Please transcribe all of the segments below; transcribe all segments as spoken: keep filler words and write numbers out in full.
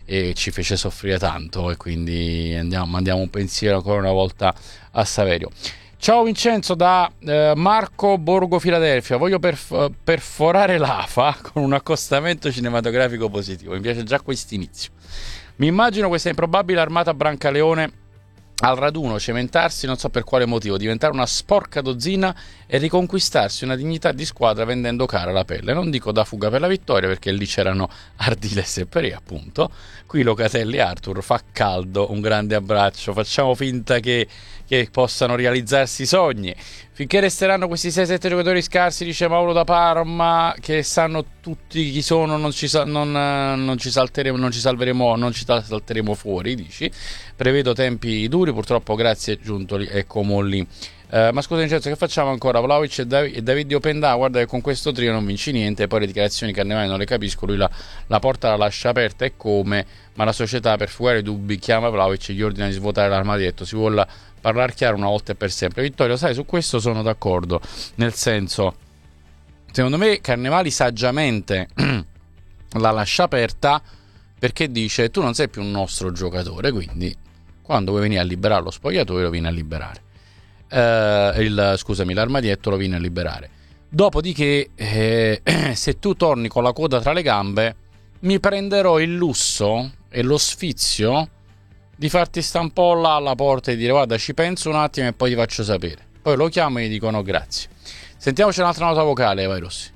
e ci fece soffrire tanto, e quindi andiamo, mandiamo un pensiero ancora una volta a Saverio. Ciao Vincenzo da eh, Marco Borgo Filadelfia, voglio perf- perforare l'A F A con un accostamento cinematografico positivo, mi piace già quest'inizio. Mi immagino questa improbabile armata Brancaleone al raduno cementarsi, non so per quale motivo, diventare una sporca dozzina e riconquistarsi una dignità di squadra vendendo cara la pelle. Non dico da fuga per la vittoria, perché lì c'erano Ardiles e Peré, appunto. Qui Locatelli e Arthur, fa caldo, un grande abbraccio, facciamo finta che, che possano realizzarsi i sogni. Finché resteranno questi sei sette giocatori scarsi, dice Mauro da Parma, che sanno tutti chi sono, non ci, non, non ci salteremo, non ci salveremo, non ci salteremo fuori, dici. Prevedo tempi duri, purtroppo grazie Giuntoli e Comolli. Uh, ma scusa Vincenzo, che facciamo ancora? Vlahovic e, Dav- e David Openda, guarda che con questo trio non vinci niente. Poi le dichiarazioni Cannavale non le capisco, lui la, la porta la lascia aperta e come, ma la società per fugare i dubbi chiama Vlahovic e gli ordina di svuotare l'armadietto. Si vuole parlare chiaro una volta e per sempre. Vittorio, sai, su questo sono d'accordo, nel senso, secondo me Carnevali saggiamente la lascia aperta, perché dice tu non sei più un nostro giocatore, quindi quando vuoi venire a liberare lo spogliatoio lo vieni a liberare. Uh, il, scusami, l'armadietto lo viene a liberare. Dopodiché eh, se tu torni con la coda tra le gambe, mi prenderò il lusso e lo sfizio di farti sta un po' là alla porta e dire guarda, ci penso un attimo e poi ti faccio sapere. Poi lo chiamo e gli dico no grazie. Sentiamoci un'altra nota vocale, vai Rossi.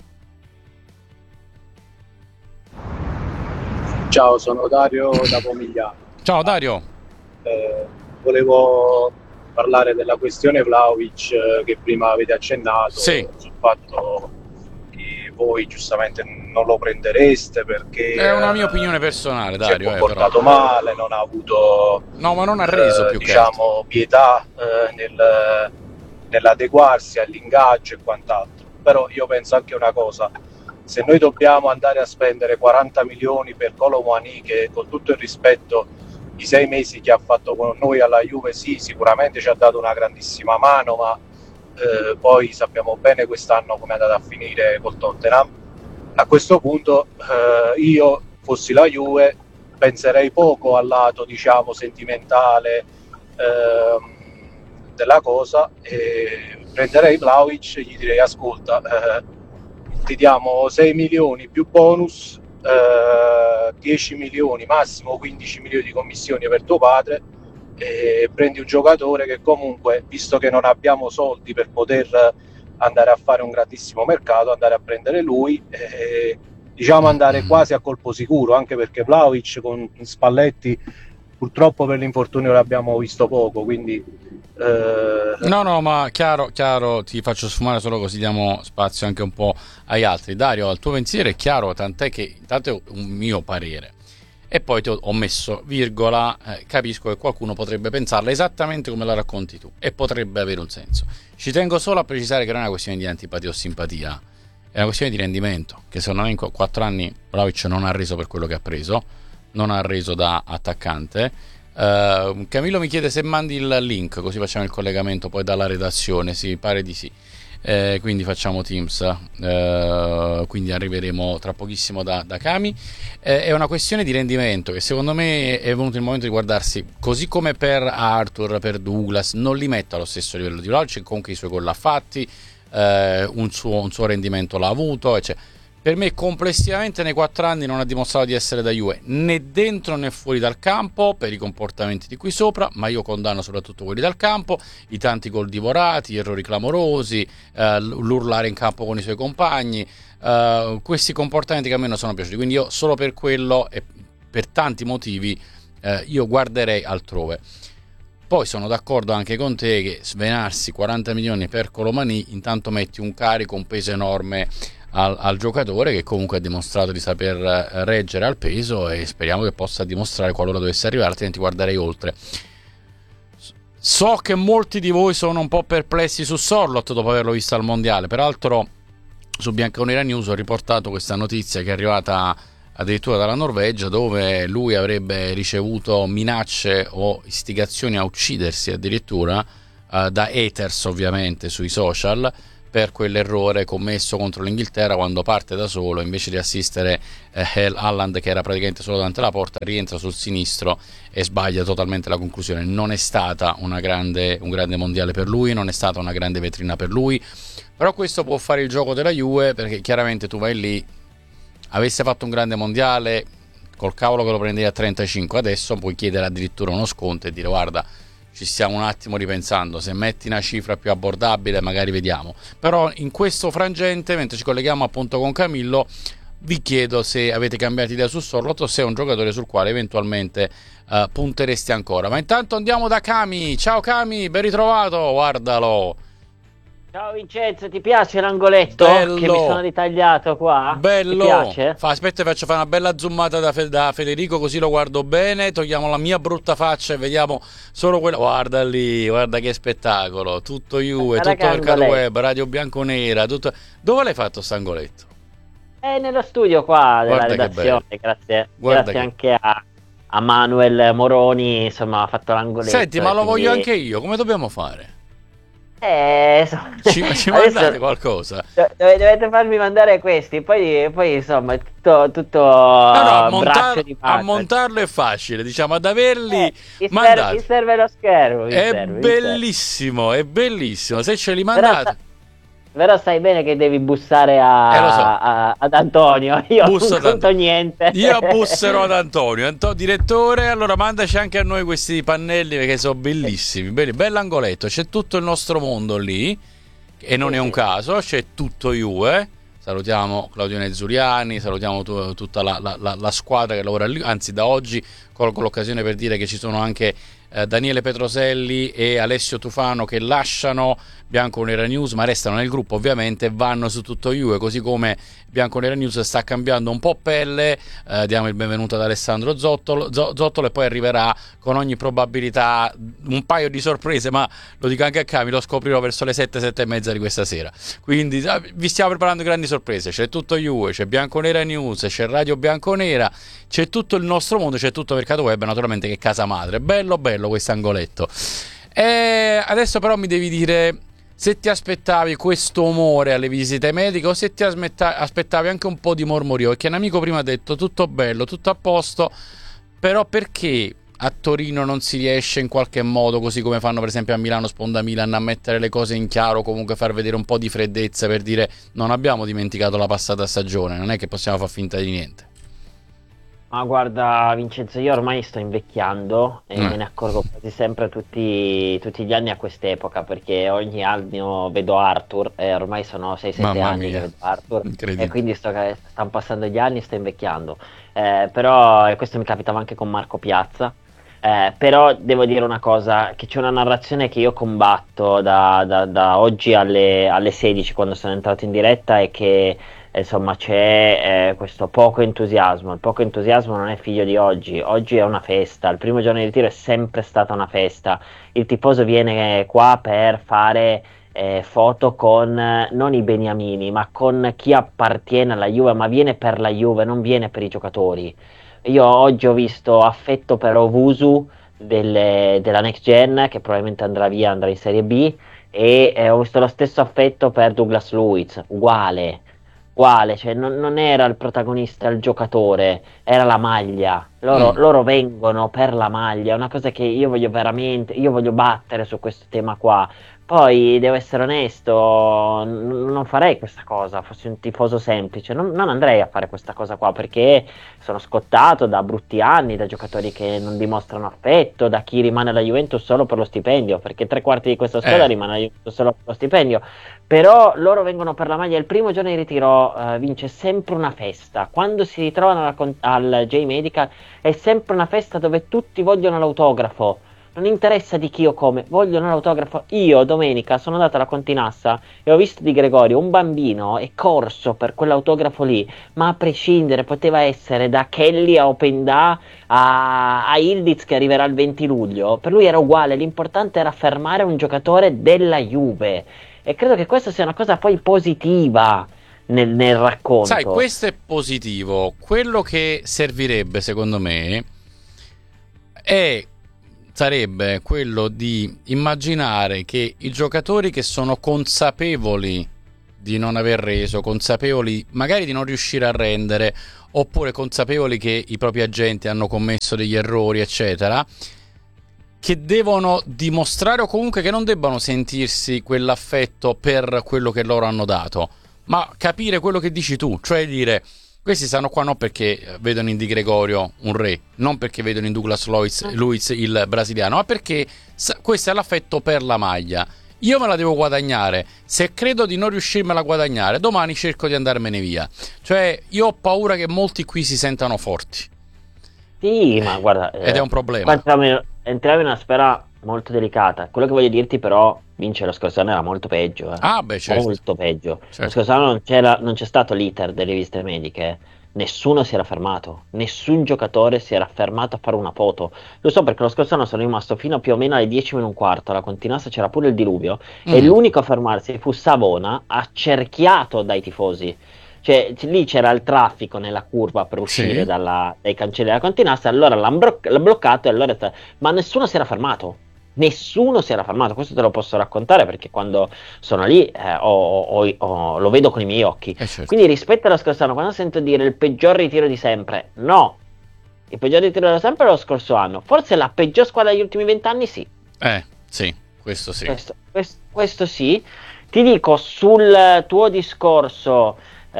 Ciao, sono Dario da Pomigliano. Ciao Dario. Eh, volevo parlare della questione Vlahovic eh, che prima avete accennato, sì. Sul fatto che voi giustamente non lo prendereste perché è una mia opinione personale, Dario, si è comportato eh, però... male, non ha avuto no ma non ha reso eh, più diciamo pietà eh, nel, nell'adeguarsi all'ingaggio e quant'altro. Però io penso anche una cosa: se noi dobbiamo andare a spendere quaranta milioni per Kolo Muani, che con tutto il rispetto i sei mesi che ha fatto con noi alla Juve, sì, sicuramente ci ha dato una grandissima mano, ma eh, poi sappiamo bene quest'anno come è andata a finire col Tottenham. A questo punto eh, io fossi la Juve penserei poco al lato, diciamo, sentimentale eh, della cosa, e prenderei Vlahovic e gli direi ascolta, eh, ti diamo sei milioni più bonus, eh, dieci milioni, massimo quindici milioni di commissioni per tuo padre, e prendi un giocatore che comunque, visto che non abbiamo soldi per poter andare a fare un grandissimo mercato, andare a prendere lui, e, diciamo andare quasi a colpo sicuro, anche perché Vlahovic con Spalletti purtroppo per l'infortunio l'abbiamo visto poco, quindi eh... no no ma chiaro chiaro, ti faccio sfumare solo così diamo spazio anche un po' agli altri. Dario, il tuo pensiero è chiaro, tant'è che intanto è un mio parere e poi ti ho, ho messo virgola, eh, capisco che qualcuno potrebbe pensarla esattamente come la racconti tu e potrebbe avere un senso. Ci tengo solo a precisare che non è una questione di antipatia o simpatia, è una questione di rendimento, che secondo me in quattro anni Vlahovic non ha reso per quello che ha preso, non ha reso da attaccante. Uh, Camillo mi chiede se mandi il link così facciamo il collegamento poi dalla redazione. Sì, pare di sì. Eh, quindi facciamo Teams, uh, quindi arriveremo tra pochissimo da, da Cami. Eh, è una questione di rendimento che secondo me è venuto il momento di guardarsi, così come per Arthur, per Douglas, non li metto allo stesso livello di Vlahovic, comunque i suoi gol l'ha fatti, eh, un, suo, un suo rendimento l'ha avuto, eccetera. Per me complessivamente nei quattro anni non ha dimostrato di essere da Juve né dentro né fuori dal campo per i comportamenti di qui sopra, ma io condanno soprattutto quelli dal campo, i tanti gol divorati, gli errori clamorosi, eh, l'urlare in campo con i suoi compagni, eh, questi comportamenti che a me non sono piaciuti, quindi io solo per quello e per tanti motivi eh, io guarderei altrove. Poi sono d'accordo anche con te che svenarsi quaranta milioni per Kolo Muani, intanto metti un carico, un peso enorme Al, al giocatore che comunque ha dimostrato di saper reggere al peso e speriamo che possa dimostrare qualora dovesse arrivare, altrimenti guarderei oltre. So che molti di voi sono un po' perplessi su Sorloth dopo averlo visto al mondiale, peraltro su Bianconera News ho riportato questa notizia che è arrivata addirittura dalla Norvegia, dove lui avrebbe ricevuto minacce o istigazioni a uccidersi addirittura uh, da haters ovviamente sui social, per quell'errore commesso contro l'Inghilterra quando parte da solo, invece di assistere eh, Haaland, che era praticamente solo davanti alla porta, rientra sul sinistro e sbaglia totalmente la conclusione. Non è stata una grande, un grande mondiale per lui, non è stata una grande vetrina per lui, però questo può fare il gioco della Juve, perché chiaramente tu vai lì, avesse fatto un grande mondiale, col cavolo che lo prendevi a trentacinque, adesso puoi chiedere addirittura uno sconto e dire guarda, ci stiamo un attimo ripensando, se metti una cifra più abbordabile magari vediamo. Però in questo frangente, mentre ci colleghiamo appunto con Camillo, vi chiedo se avete cambiato idea su Sorloth o se è un giocatore sul quale eventualmente uh, puntereste ancora. Ma intanto andiamo da Cami. Ciao Cami, ben ritrovato, guardalo. Ciao Vincenzo, ti piace l'angoletto Bello. Che mi sono ritagliato qua? Bello. Ti piace? Fa, aspetta, faccio fare una bella zoomata da, Fe, da Federico, così lo guardo bene. Togliamo la mia brutta faccia e vediamo solo quella. Guarda lì, guarda che spettacolo. Tutto Juve, tutto Mercato Web, Radio Bianconera, tutto. Dove l'hai fatto st'angoletto? È nello studio qua della Guarda redazione, grazie, Guarda grazie che... anche a, a Manuel Moroni, insomma ha fatto l'angoletto. Senti, ma lo quindi... voglio anche io, come dobbiamo fare? Eh, insomma, ci, ci mandate qualcosa? Dov- dovete farmi mandare questi, poi, poi insomma è tutto, tutto no, no, a, montar- di a montarlo è facile, diciamo, ad averli eh, mi, mandati. serve, mi serve lo schermo, mi è serve, bellissimo, è bellissimo, se ce li mandate. Però, Però sai bene che devi bussare a, eh, lo so. a, ad Antonio. Io Busso non conto niente. Io busserò ad Antonio. Anto- direttore, allora mandaci anche a noi questi pannelli perché sono bellissimi. Belli. Bell'angoletto, c'è tutto il nostro mondo lì. E non sì, è un sì. caso, c'è tutto Juve. Salutiamo Claudio Nezzuriani, salutiamo tu, tutta la, la, la, la squadra che lavora lì. Anzi, da oggi colgo l'occasione per dire che ci sono anche eh, Daniele Petroselli e Alessio Tufano che lasciano Bianconera News, ma restano nel gruppo ovviamente e vanno su tutto Juve, così come Bianconera News sta cambiando un po' pelle. Eh, diamo il benvenuto ad Alessandro Zottolo, Zottolo e poi arriverà con ogni probabilità un paio di sorprese, ma lo dico anche a Cami, lo scoprirò verso le sette, sette e mezza di questa sera. Quindi vi stiamo preparando grandi sorprese, c'è tutto Juve, c'è Bianconera News, c'è Radio Bianconera, c'è tutto il nostro mondo, c'è tutto Mercato Web, naturalmente, che è casa madre. Bello bello questo angoletto. E adesso però mi devi dire se ti aspettavi questo umore alle visite mediche o se ti asmetta- aspettavi anche un po' di mormorio, perché un amico prima ha detto tutto bello, tutto a posto, però perché a Torino non si riesce in qualche modo, così come fanno per esempio a Milano Sponda Milan, a mettere le cose in chiaro, comunque far vedere un po' di freddezza per dire non abbiamo dimenticato la passata stagione, non è che possiamo far finta di niente. Ma guarda Vincenzo, io ormai sto invecchiando e Mm. me ne accorgo quasi sempre tutti, tutti gli anni a quest'epoca, perché ogni anno vedo Arthur e ormai sono sei sette Mamma anni mia. che vedo Arthur Incredibile. e quindi sto, stanno passando gli anni e sto invecchiando. Eh, però e questo mi capitava anche con Marco Piazza. Eh, però devo dire una cosa, che c'è una narrazione che io combatto da, da- da oggi alle, alle sedici quando sono entrato in diretta, e che eh, insomma c'è eh, questo poco entusiasmo. Il poco entusiasmo non è figlio di oggi, oggi è una festa, il primo giorno di ritiro è sempre stata una festa, il tifoso viene qua per fare eh, foto con eh, non i beniamini ma con chi appartiene alla Juve, ma viene per la Juve, non viene per i giocatori. Io oggi ho visto affetto per Ovusu delle- della Next Gen, che probabilmente andrà via, andrà in Serie B, e eh, ho visto lo stesso affetto per Douglas Luiz, uguale, uguale, cioè non, non era il protagonista il giocatore, era la maglia. Loro, Mm. loro vengono per la maglia, è una cosa che io voglio veramente, io voglio battere su questo tema qua. Poi devo essere onesto, n- non farei questa cosa, fossi un tifoso semplice, non, non andrei a fare questa cosa qua, perché sono scottato da brutti anni, da giocatori che non dimostrano affetto, da chi rimane alla Juventus solo per lo stipendio, perché tre quarti di questa squadra Eh. rimane alla Juventus solo per lo stipendio. Però loro vengono per la maglia. Il primo giorno di ritiro eh, vince sempre una festa. Quando si ritrovano alla con- al J-Medical è sempre una festa dove tutti vogliono l'autografo. Non interessa di chi o come, vogliono l'autografo. Io domenica sono andato alla Continassa e ho visto Di Gregorio, un bambino, è corso per quell'autografo lì, ma a prescindere poteva essere da Kelly a Openda a, a Ildiz che arriverà il venti luglio. Per lui era uguale, l'importante era fermare un giocatore della Juve. E credo che questa sia una cosa poi positiva nel, nel racconto. Sai, questo è positivo. Quello che servirebbe, secondo me, è sarebbe quello di immaginare che i giocatori che sono consapevoli di non aver reso, consapevoli magari di non riuscire a rendere, oppure consapevoli che i propri agenti hanno commesso degli errori, eccetera, che devono dimostrare o comunque che non debbano sentirsi quell'affetto per quello che loro hanno dato, ma capire quello che dici tu, cioè dire: questi stanno qua non perché vedono in Di Gregorio un re, non perché vedono in Douglas Luiz, Luiz il brasiliano, ma perché questo è l'affetto per la maglia. Io me la devo guadagnare. Se credo di non riuscirmela a guadagnare, domani cerco di andarmene via. Cioè, io ho paura che molti qui si sentano forti. Sì, ma guarda, ed è un problema. Entriamo, entriamo in una sfera molto delicata. Quello che voglio dirti, però, Vince, lo scorso anno era molto peggio. Eh. Ah, beh, certo. Molto peggio. Certo. Lo scorso anno non, c'era, non c'è stato l'iter delle riviste mediche. Nessuno si era fermato. Nessun giocatore si era fermato a fare una foto. Lo so perché lo scorso anno sono rimasto fino a più o meno alle dieci meno un quarto. Alla Continassa c'era pure il diluvio. Mm. E l'unico a fermarsi fu Savona, accerchiato dai tifosi. Cioè, c- lì c'era il traffico nella curva per uscire Sì. dalla, dai cancelli della Continassa, allora l'hanno bro- l'ha bloccato e allora è sta- ma nessuno si era fermato. Nessuno si era fermato, questo te lo posso raccontare perché quando sono lì eh, ho- ho- ho- lo vedo con i miei occhi. Eh, certo. Quindi rispetto allo scorso anno, quando sento dire il peggior ritiro di sempre, no, il peggior ritiro di sempre è lo scorso anno, forse la peggior squadra degli ultimi vent'anni sì. Eh, sì, questo sì. Questo, questo, questo sì. Ti dico, sul tuo discorso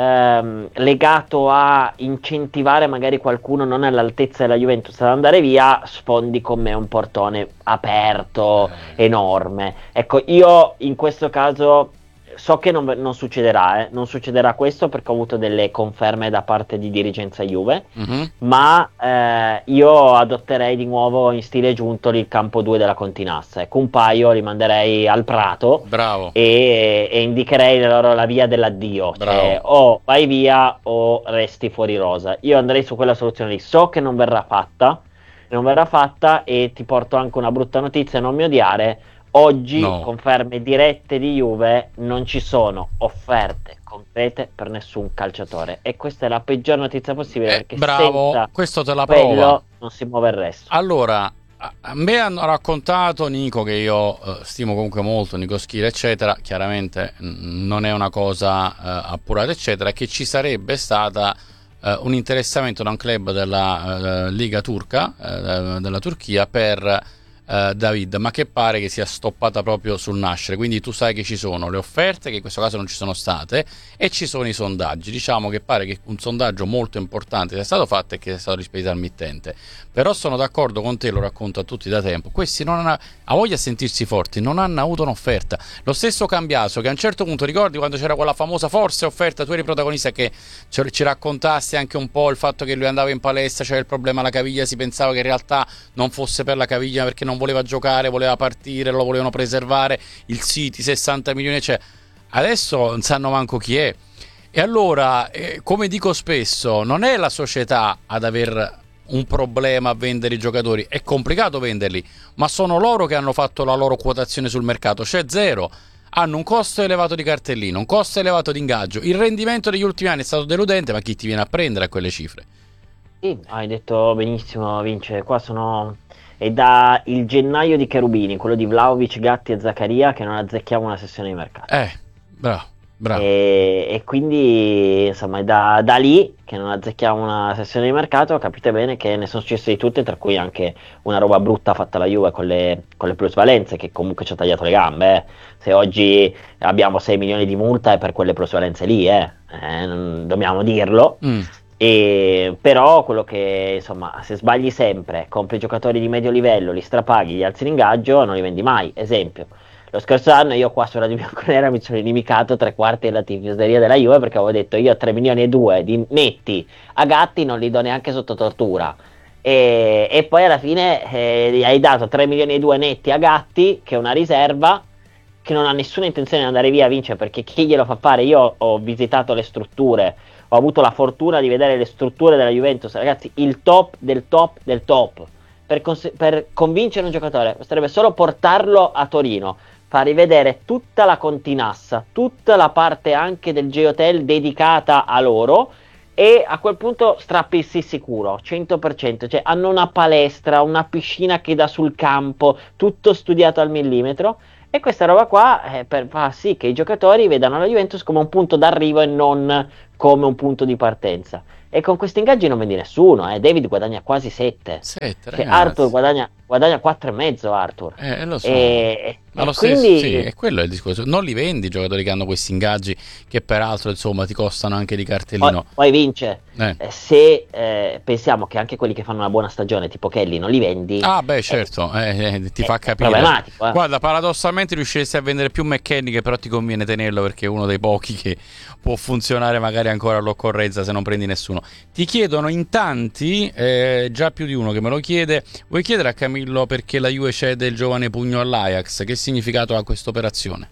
ehm, legato a incentivare magari qualcuno non all'altezza della Juventus ad andare via, sfondi con me un portone aperto, Eh. enorme. Ecco, io in questo caso so che non, non succederà, eh. Non succederà questo perché ho avuto delle conferme da parte di dirigenza Juve, Mhm. ma eh, io adotterei di nuovo in stile Giuntoli il campo due della Continassa. Ecco, un paio li manderei al Prato Bravo. e, e indicherei loro la via dell'addio, cioè Bravo. o vai via o resti fuori rosa. Io andrei su quella soluzione lì, so che non verrà fatta, non verrà fatta e ti porto anche una brutta notizia, non mi odiare. Oggi, No. conferme dirette di Juve, non ci sono offerte concrete per nessun calciatore e questa è la peggior notizia possibile Eh, perché bravo, senza questo te la quello prova. non si muove il resto. Allora, a a me hanno raccontato Nico, che io eh, stimo comunque molto, Nico Schira, eccetera, chiaramente mh, non è una cosa eh, appurata, eccetera, che ci sarebbe stata eh, un interessamento da un club della eh, Liga turca, eh, della Turchia, per eh, David, ma che pare che sia stoppata proprio sul nascere. Quindi tu sai che ci sono le offerte, che in questo caso non ci sono state, e ci sono i sondaggi. Diciamo che pare che un sondaggio molto importante sia stato fatto e che sia stato rispedito al mittente. Però sono d'accordo con te, lo racconto a tutti da tempo, questi non hanno ha voglia di sentirsi forti, non hanno avuto un'offerta. Lo stesso Cambiaso, che a un certo punto, ricordi quando c'era quella famosa forse offerta, tu eri protagonista, che ci, ci raccontasti anche un po' il fatto che lui andava in palestra, c'era il problema alla caviglia, si pensava che in realtà non fosse per la caviglia perché non voleva giocare, voleva partire, lo volevano preservare, il City sessanta milioni, cioè adesso non sanno manco chi è. E allora, eh, come dico spesso, non è la società ad aver un problema a vendere i giocatori, è complicato venderli, ma sono loro che hanno fatto la loro quotazione sul mercato, c'è zero, hanno un costo elevato di cartellino, un costo elevato di ingaggio, il rendimento degli ultimi anni è stato deludente, ma chi ti viene a prendere a quelle cifre? Sì, hai detto benissimo, Vince. Qua sono. È da il gennaio di Cherubini, quello di Vlahovic, Gatti e Zaccaria, che non azzecchiamo una sessione di mercato. Eh, bravo, bravo. E, e quindi insomma è da, da lì che non azzecchiamo una sessione di mercato. Capite bene che ne sono successe di tutte, tra cui anche una roba brutta fatta alla Juve con le, con le plusvalenze, che comunque ci ha tagliato le gambe. eh. Se oggi abbiamo sei milioni di multa è per quelle plusvalenze lì, eh. Eh, non- dobbiamo dirlo. Mm. E però quello che insomma, se sbagli sempre, compri giocatori di medio livello, li strapaghi, gli alzi l'ingaggio, non li vendi mai. Esempio, lo scorso anno io qua su Radio Bianconera mi sono inimicato tre quarti della tifoseria della Juve perché avevo detto io tre milioni e due di netti a Gatti non li do neanche sotto tortura. E, e poi alla fine eh, hai dato tre milioni e due netti a Gatti, che è una riserva che non ha nessuna intenzione di andare via a vincere, perché chi glielo fa fare? Io ho visitato le strutture, ho avuto la fortuna di vedere le strutture della Juventus, ragazzi, il top del top del top. Per, cons- per convincere un giocatore basterebbe solo portarlo a Torino, far rivedere tutta la Continassa, tutta la parte anche del G-Hotel dedicata a loro, e a quel punto strappi il sì sicuro, cento per cento. Cioè hanno una palestra, una piscina che dà sul campo, tutto studiato al millimetro, E questa roba qua eh, per, fa sì che i giocatori vedano la Juventus come un punto d'arrivo e non come un punto di partenza. E con questi ingaggi non vedi nessuno, eh. David guadagna quasi sette. Sette, Cioè, Arthur ragazzi. guadagna, guadagna quattro e mezzo Arthur. Eh, lo so. E, Ma e lo stesso, sì, quindi è quello il discorso. Non li vendi i giocatori che hanno questi ingaggi che peraltro, insomma, ti costano anche di poi, cartellino. poi vince. Eh. Eh, se eh, pensiamo che anche quelli che fanno una buona stagione, tipo Kelly, non li vendi, Ah, beh, è, certo, eh, eh, ti è- fa è capire. problematico. Eh. Guarda, paradossalmente riusciresti a vendere più McKennie, che però ti conviene tenerlo perché è uno dei pochi che può funzionare magari ancora all'occorrenza se non prendi nessuno. Ti chiedono in tanti, eh, già più di uno che me lo chiede, vuoi chiedere a Camillo perché la Juve cede il giovane Pugno all'Ajax? Che significato ha questa operazione?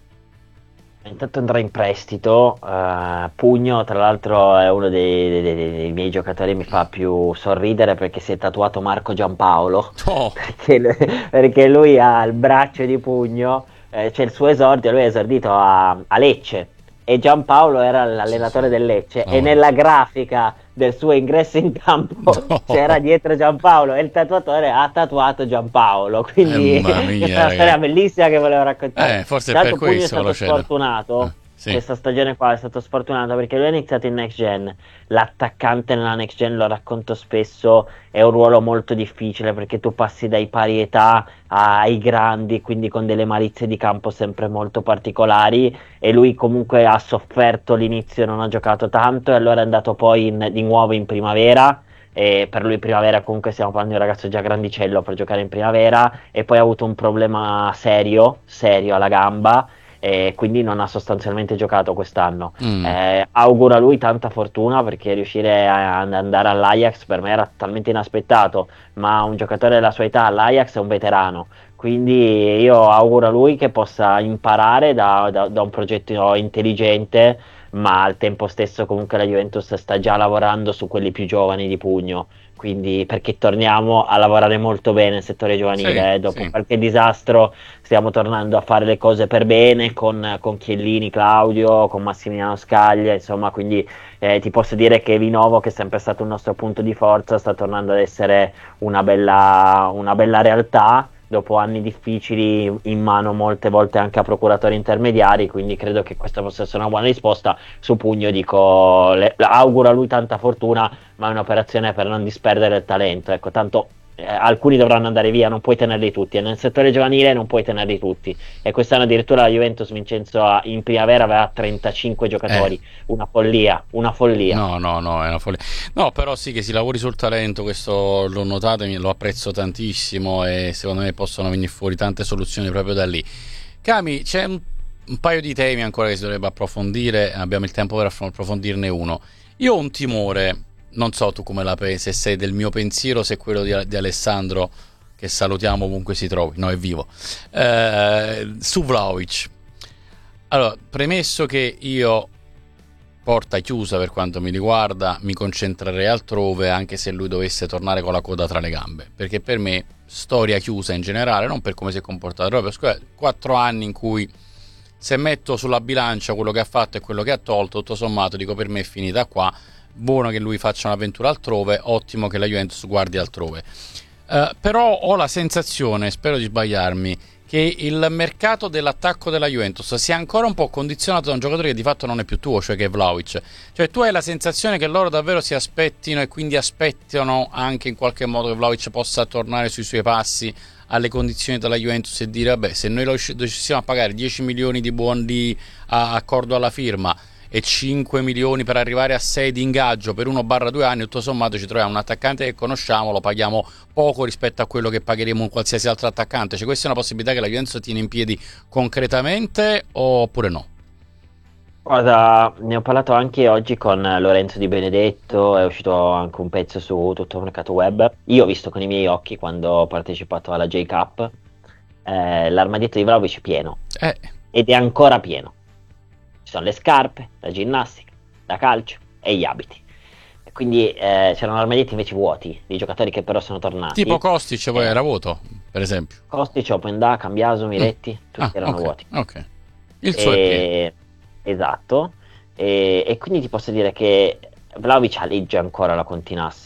Intanto andrà in prestito. eh, Pugno, tra l'altro, è uno dei, dei- dei- dei miei giocatori, mi fa più sorridere perché si è tatuato Marco Giampaolo. Oh, Perché, lui- perché lui ha il braccio di Pugno, eh, c'è il suo esordio, lui è esordito a, a Lecce e Giampaolo era sì, sì. l'allenatore del Lecce e Cavolo. nella grafica del suo ingresso in campo No. c'era dietro Giampaolo e il tatuatore ha tatuato Giampaolo, Eh, quindi mamma questa mia, è una storia ragazzi. bellissima che volevo raccontare. Eh, forse è Tra per l'altro Pugno è questo che lo stato cedono. sfortunato, Eh, sì. questa stagione qua è stato sfortunato perché lui ha iniziato in next gen, l'attaccante nella next gen, lo racconto spesso, è un ruolo molto difficile perché tu passi dai pari età ai grandi, quindi con delle malizie di campo sempre molto particolari e lui comunque ha sofferto l'inizio, non ha giocato tanto e allora è andato poi in- di nuovo in primavera. E per lui primavera comunque stiamo parlando di un ragazzo già grandicello per giocare in primavera e poi ha avuto un problema serio, serio alla gamba e quindi non ha sostanzialmente giocato quest'anno. Mm. Eh, auguro a lui tanta fortuna perché riuscire a- ad andare all'Ajax per me era talmente inaspettato, ma un giocatore della sua età all'Ajax è un veterano, quindi io auguro a lui che possa imparare da, da- da un progetto intelligente, ma al tempo stesso comunque la Juventus sta già lavorando su quelli più giovani di Pugno, quindi perché torniamo a lavorare molto bene nel settore Sì, giovanile, eh. Dopo sì. qualche disastro stiamo tornando a fare le cose per bene con, con Chiellini, Claudio, con Massimiliano Scaglia, insomma, quindi eh, ti posso dire che Vinovo, che è sempre stato un nostro punto di forza, sta tornando ad essere una bella, una bella realtà dopo anni difficili in mano molte volte anche a procuratori intermediari, quindi credo che questa possa essere una buona risposta. Su Pugno dico, le, auguro a lui tanta fortuna, ma è un'operazione per non disperdere il talento, ecco, tanto eh, alcuni dovranno andare via, non puoi tenerli tutti, e nel settore giovanile non puoi tenerli tutti, e quest'anno addirittura la Juventus, Vincenzo, ha- in primavera aveva trentacinque Eh. giocatori, una follia, una follia. No, no, no, è una follia. No, però sì che si lavori sul talento, questo l'ho notato, e lo apprezzo tantissimo e secondo me possono venire fuori tante soluzioni proprio da lì. Cami, c'è un, un paio di temi ancora che si dovrebbe approfondire, abbiamo il tempo per approfondirne uno. Io ho un timore, non so tu come la pensi, se sei del mio pensiero, se è quello di, di Alessandro, che salutiamo ovunque si trovi, no, è vivo, eh, su Vlahovic. Allora, premesso che io porta chiusa per quanto mi riguarda, mi concentrerei altrove anche se lui dovesse tornare con la coda tra le gambe, perché per me storia chiusa in generale, non per come si è comportato, proprio per quattro anni in cui se metto sulla bilancia quello che ha fatto e quello che ha tolto, tutto sommato dico per me è finita qua, buono che lui faccia un'avventura altrove, ottimo che la Juventus guardi altrove. Uh, però ho la sensazione, spero di sbagliarmi, che il mercato dell'attacco della Juventus sia ancora un po' condizionato da un giocatore che di fatto non è più tuo, cioè che è Vlahovic. Cioè tu hai la sensazione che loro davvero si aspettino e quindi aspettano anche in qualche modo che Vlahovic possa tornare sui suoi passi alle condizioni della Juventus e dire vabbè, se noi lo riuscissimo a pagare dieci milioni di buoni a accordo alla firma e cinque milioni per arrivare a sei di ingaggio per uno barra due anni, tutto sommato ci troviamo un attaccante che conosciamo, lo paghiamo poco rispetto a quello che pagheremo un qualsiasi altro attaccante. Cioè questa è una possibilità che la Juventus tiene in piedi concretamente oppure no? Guarda, ne ho parlato anche oggi con Lorenzo Di Benedetto, è uscito anche un pezzo su tutto il mercato web. Io ho visto con i miei occhi quando ho partecipato alla J-Cup, eh, l'armadietto di Vlahovic è pieno, Eh, ed è ancora pieno. Ci sono le scarpe, la ginnastica, la calcio e gli abiti. E quindi eh, c'erano armadietti invece vuoti, di giocatori che però sono tornati. tipo Kostic poi Eh, era vuoto, per esempio. Kostic, Openda, Cambiaso, Mm. Miretti, tutti Ah, erano ok, vuoti. ok. Il suo è pieno. E- Esatto, e, e quindi ti posso dire che Vlahovic aleggia ancora la Continassa,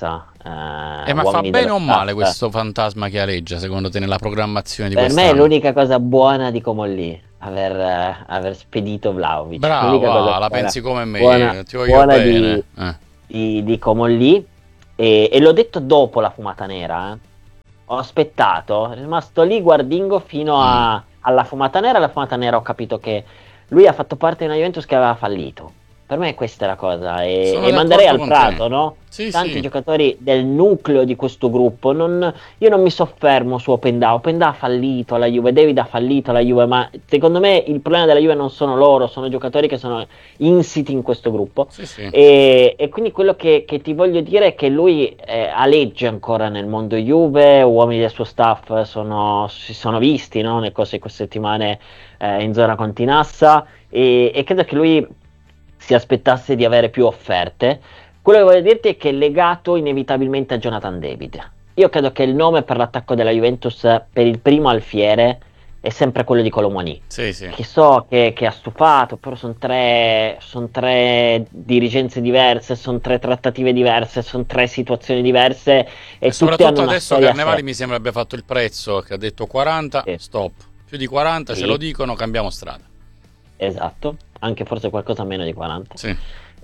eh, Eh, ma fa uomini bene dello o male staff. questo fantasma che aleggia, secondo te, nella programmazione di Per me è quest'anno? l'unica cosa buona di Comolli, aver, eh, aver spedito Vlahovic. L'unica Bravo, cosa ah, la buona, pensi come buona, me, ti voglio buona bene. di, Eh. di, di Comolli. E, e l'ho detto dopo la fumata nera. eh. Ho aspettato, è rimasto lì guardingo fino Mm. a- alla fumata nera. Alla fumata nera ho capito che lui ha fatto parte di una Juventus che aveva fallito. Per me questa è la cosa. E, Sono e manderei d'accordo al con te. prato, no? Sì, Tanti sì. giocatori del nucleo di questo gruppo. Non- io non mi soffermo su Openda. Openda ha fallito alla Juve, David ha fallito alla Juve, ma secondo me il problema della Juve non sono loro, sono giocatori che sono insiti in questo gruppo. Sì, sì. E, e quindi quello che, che ti voglio dire è che lui eh, aleggia ancora nel mondo Juve, uomini del suo staff sono- si sono visti, no, nel corso di queste settimane eh, in zona Continassa e, e credo che lui si aspettasse di avere più offerte. Quello che voglio dirti è che è legato inevitabilmente a Jonathan David. Io credo che il nome per l'attacco della Juventus per il primo alfiere è sempre quello di Colomani. Sì, sì. Che so che, che ha stufato, però sono tre, son tre dirigenze diverse, sono tre trattative diverse, sono tre situazioni diverse e, E tutte soprattutto hanno una adesso storia a Carnevali sé. mi sembra abbia fatto il prezzo, che ha detto quaranta, Sì, stop. Più di quaranta ce sì, lo dicono, cambiamo strada. esatto, anche forse qualcosa meno di quaranta. Sì.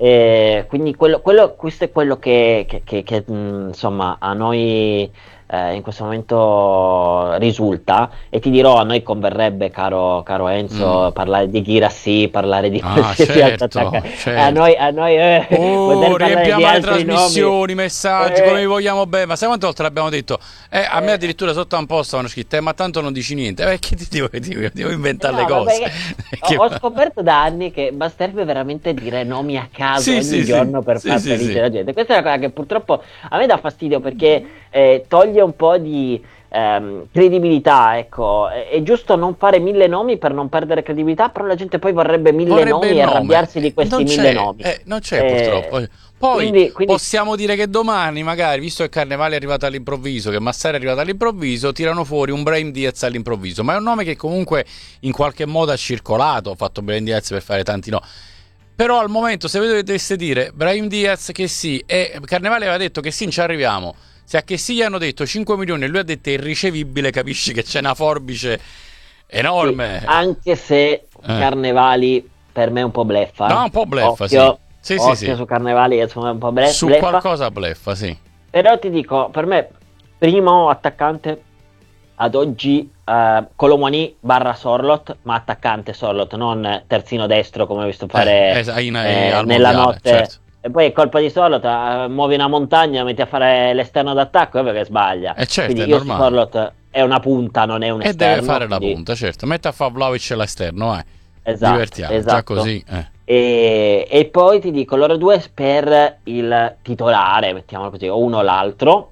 E quindi quello, quello- questo è quello che, che- che- che, mh, insomma a noi eh, in questo momento risulta e ti dirò a noi converrebbe caro, caro Mm. Enzo parlare di Ghirassi, parlare di Ah, qualsiasi altro certo, attaccante. A certo. noi, a noi eh, poter Oh, parlare di riempiamo le altri nomi trasmissioni, messaggi, come vi eh, vogliamo bene. Ma sai quante volte l'abbiamo detto? Eh, a me eh, addirittura sotto a un posto hanno scritto, eh, ma tanto non dici niente. Eh, che ti dico che dico? Devo inventare le no, ma cose. perché ho, Che- ho scoperto da anni che basterebbe veramente dire nomi a caso Sì, ogni sì, sì, giorno per sì, far sì, felice sì. la gente. Questa è una cosa che purtroppo a me dà fastidio perché eh, toglie un po' di ehm, credibilità. Ecco, è, è giusto non fare mille nomi per non perdere credibilità, però la gente poi vorrebbe mille Vorrebbe il nomi e nome. arrabbiarsi di Eh, non questi mille c'è, nomi. eh, non c'è purtroppo. Eh, Poi quindi, quindi possiamo dire che domani, magari, visto che Carnevale è arrivato all'improvviso, che Massara è arrivato all'improvviso, tirano fuori un Brahim Diaz all'improvviso. Ma è un nome che comunque in qualche modo ha circolato. Ho fatto Brahim Diaz per fare tanti no. Però al momento, se voi doveste dire Brahim Diaz che sì, e Carnevale aveva detto che sì, non ci arriviamo. Se a che sì gli hanno detto cinque milioni e lui ha detto è irricevibile, capisci che c'è una forbice sì, enorme. anche se Eh. Carnevali per me è un po' bleffa, No, eh. un po' bleffa, sì. Occhio, Sì, sì, occhio sì. su Carnevali, insomma, è un po' ble- Su bleffa. qualcosa bleffa, sì. Però ti dico, per me, primo attaccante ad oggi, eh, Colomani barra Sorlot, ma attaccante Sorlot, non terzino destro come ho visto Eh, fare es- in- eh, al nella mondiale, notte. certo. E poi è colpa di Sorlot, eh, muovi una montagna, metti a fare l'esterno d'attacco, è perché sbaglia. E certo, Quindi è io su normale. Sorlot è una punta, non è un E deve esterno, fare la quindi punta, certo. Mette a fa Vlahovic all'esterno, vai. esatto, Divertiamo, già esatto. così. Eh. E, e poi ti dico, loro due per il titolare, mettiamolo così, o uno o l'altro.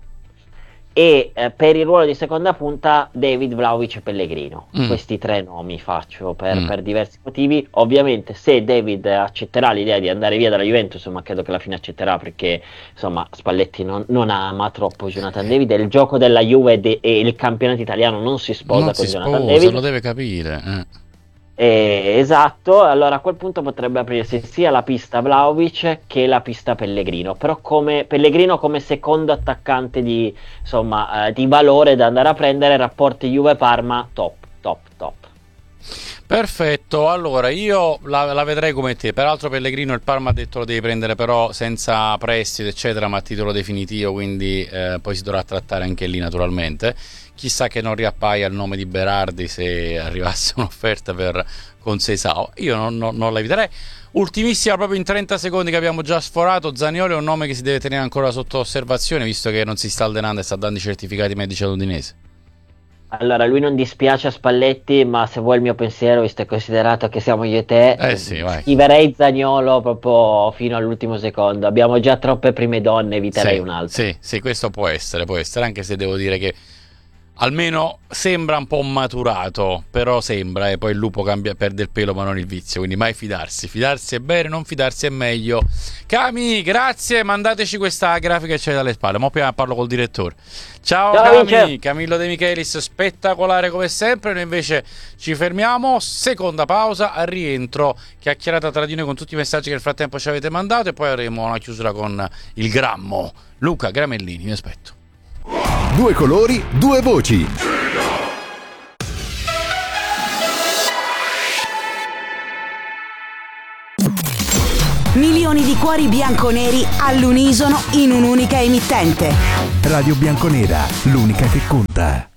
E eh, per il ruolo di seconda punta David, Vlahovic e Pellegrino. Mm, Questi tre nomi faccio per, mm. per diversi motivi. Ovviamente se David accetterà l'idea di andare via dalla Juventus, ma credo che alla fine accetterà perché insomma Spalletti non, non ama troppo Jonathan David e il gioco della Juve de- e il campionato italiano non si sposa Non con si Jonathan sposa, lo David. deve capire. Eh. Eh, esatto, allora a quel punto potrebbe aprirsi sia la pista Vlahovic che la pista Pellegrino, però come Pellegrino come secondo attaccante di, insomma, eh, di valore da andare a prendere, rapporti Juve-Parma top, top, top. Perfetto, allora io la, la vedrei come te. Peraltro Pellegrino il Parma ha detto lo devi prendere però senza prestito eccetera, ma a titolo definitivo, quindi eh, poi si dovrà trattare anche lì naturalmente. Chissà che non riappaia il nome di Berardi se arrivasse un'offerta per Conceição. Io non, non, non la eviterei. Ultimissima, proprio in trenta secondi che abbiamo già sforato, Zaniolo è un nome che si deve tenere ancora sotto osservazione visto che non si sta allenando e sta dando i certificati medici all'Udinese. Allora, lui non dispiace a Spalletti, ma se vuoi il mio pensiero, visto e considerato che siamo io e te, Eh sì, vai. schiverei Zaniolo proprio fino all'ultimo secondo. Abbiamo già troppe prime donne, eviterei Sì, un altro. sì, sì, questo può essere, può essere, anche se devo dire che almeno sembra un po' maturato, però sembra, e poi il lupo cambia, perde il pelo ma non il vizio, quindi mai fidarsi, fidarsi è bene, non fidarsi è meglio. Cami, grazie, mandateci questa grafica che c'è dalle spalle, mo prima parlo col direttore. Ciao, Ciao Cami, Vince. Camillo De Michelis, spettacolare come sempre. Noi invece ci fermiamo, seconda pausa, al rientro chiacchierata tra di noi con tutti i messaggi che nel frattempo ci avete mandato, e poi avremo una chiusura con il Grammo. Luca Gramellini, mi aspetto. Due colori, due voci. Milioni di cuori bianconeri all'unisono in un'unica emittente. Radio Bianconera, l'unica che conta.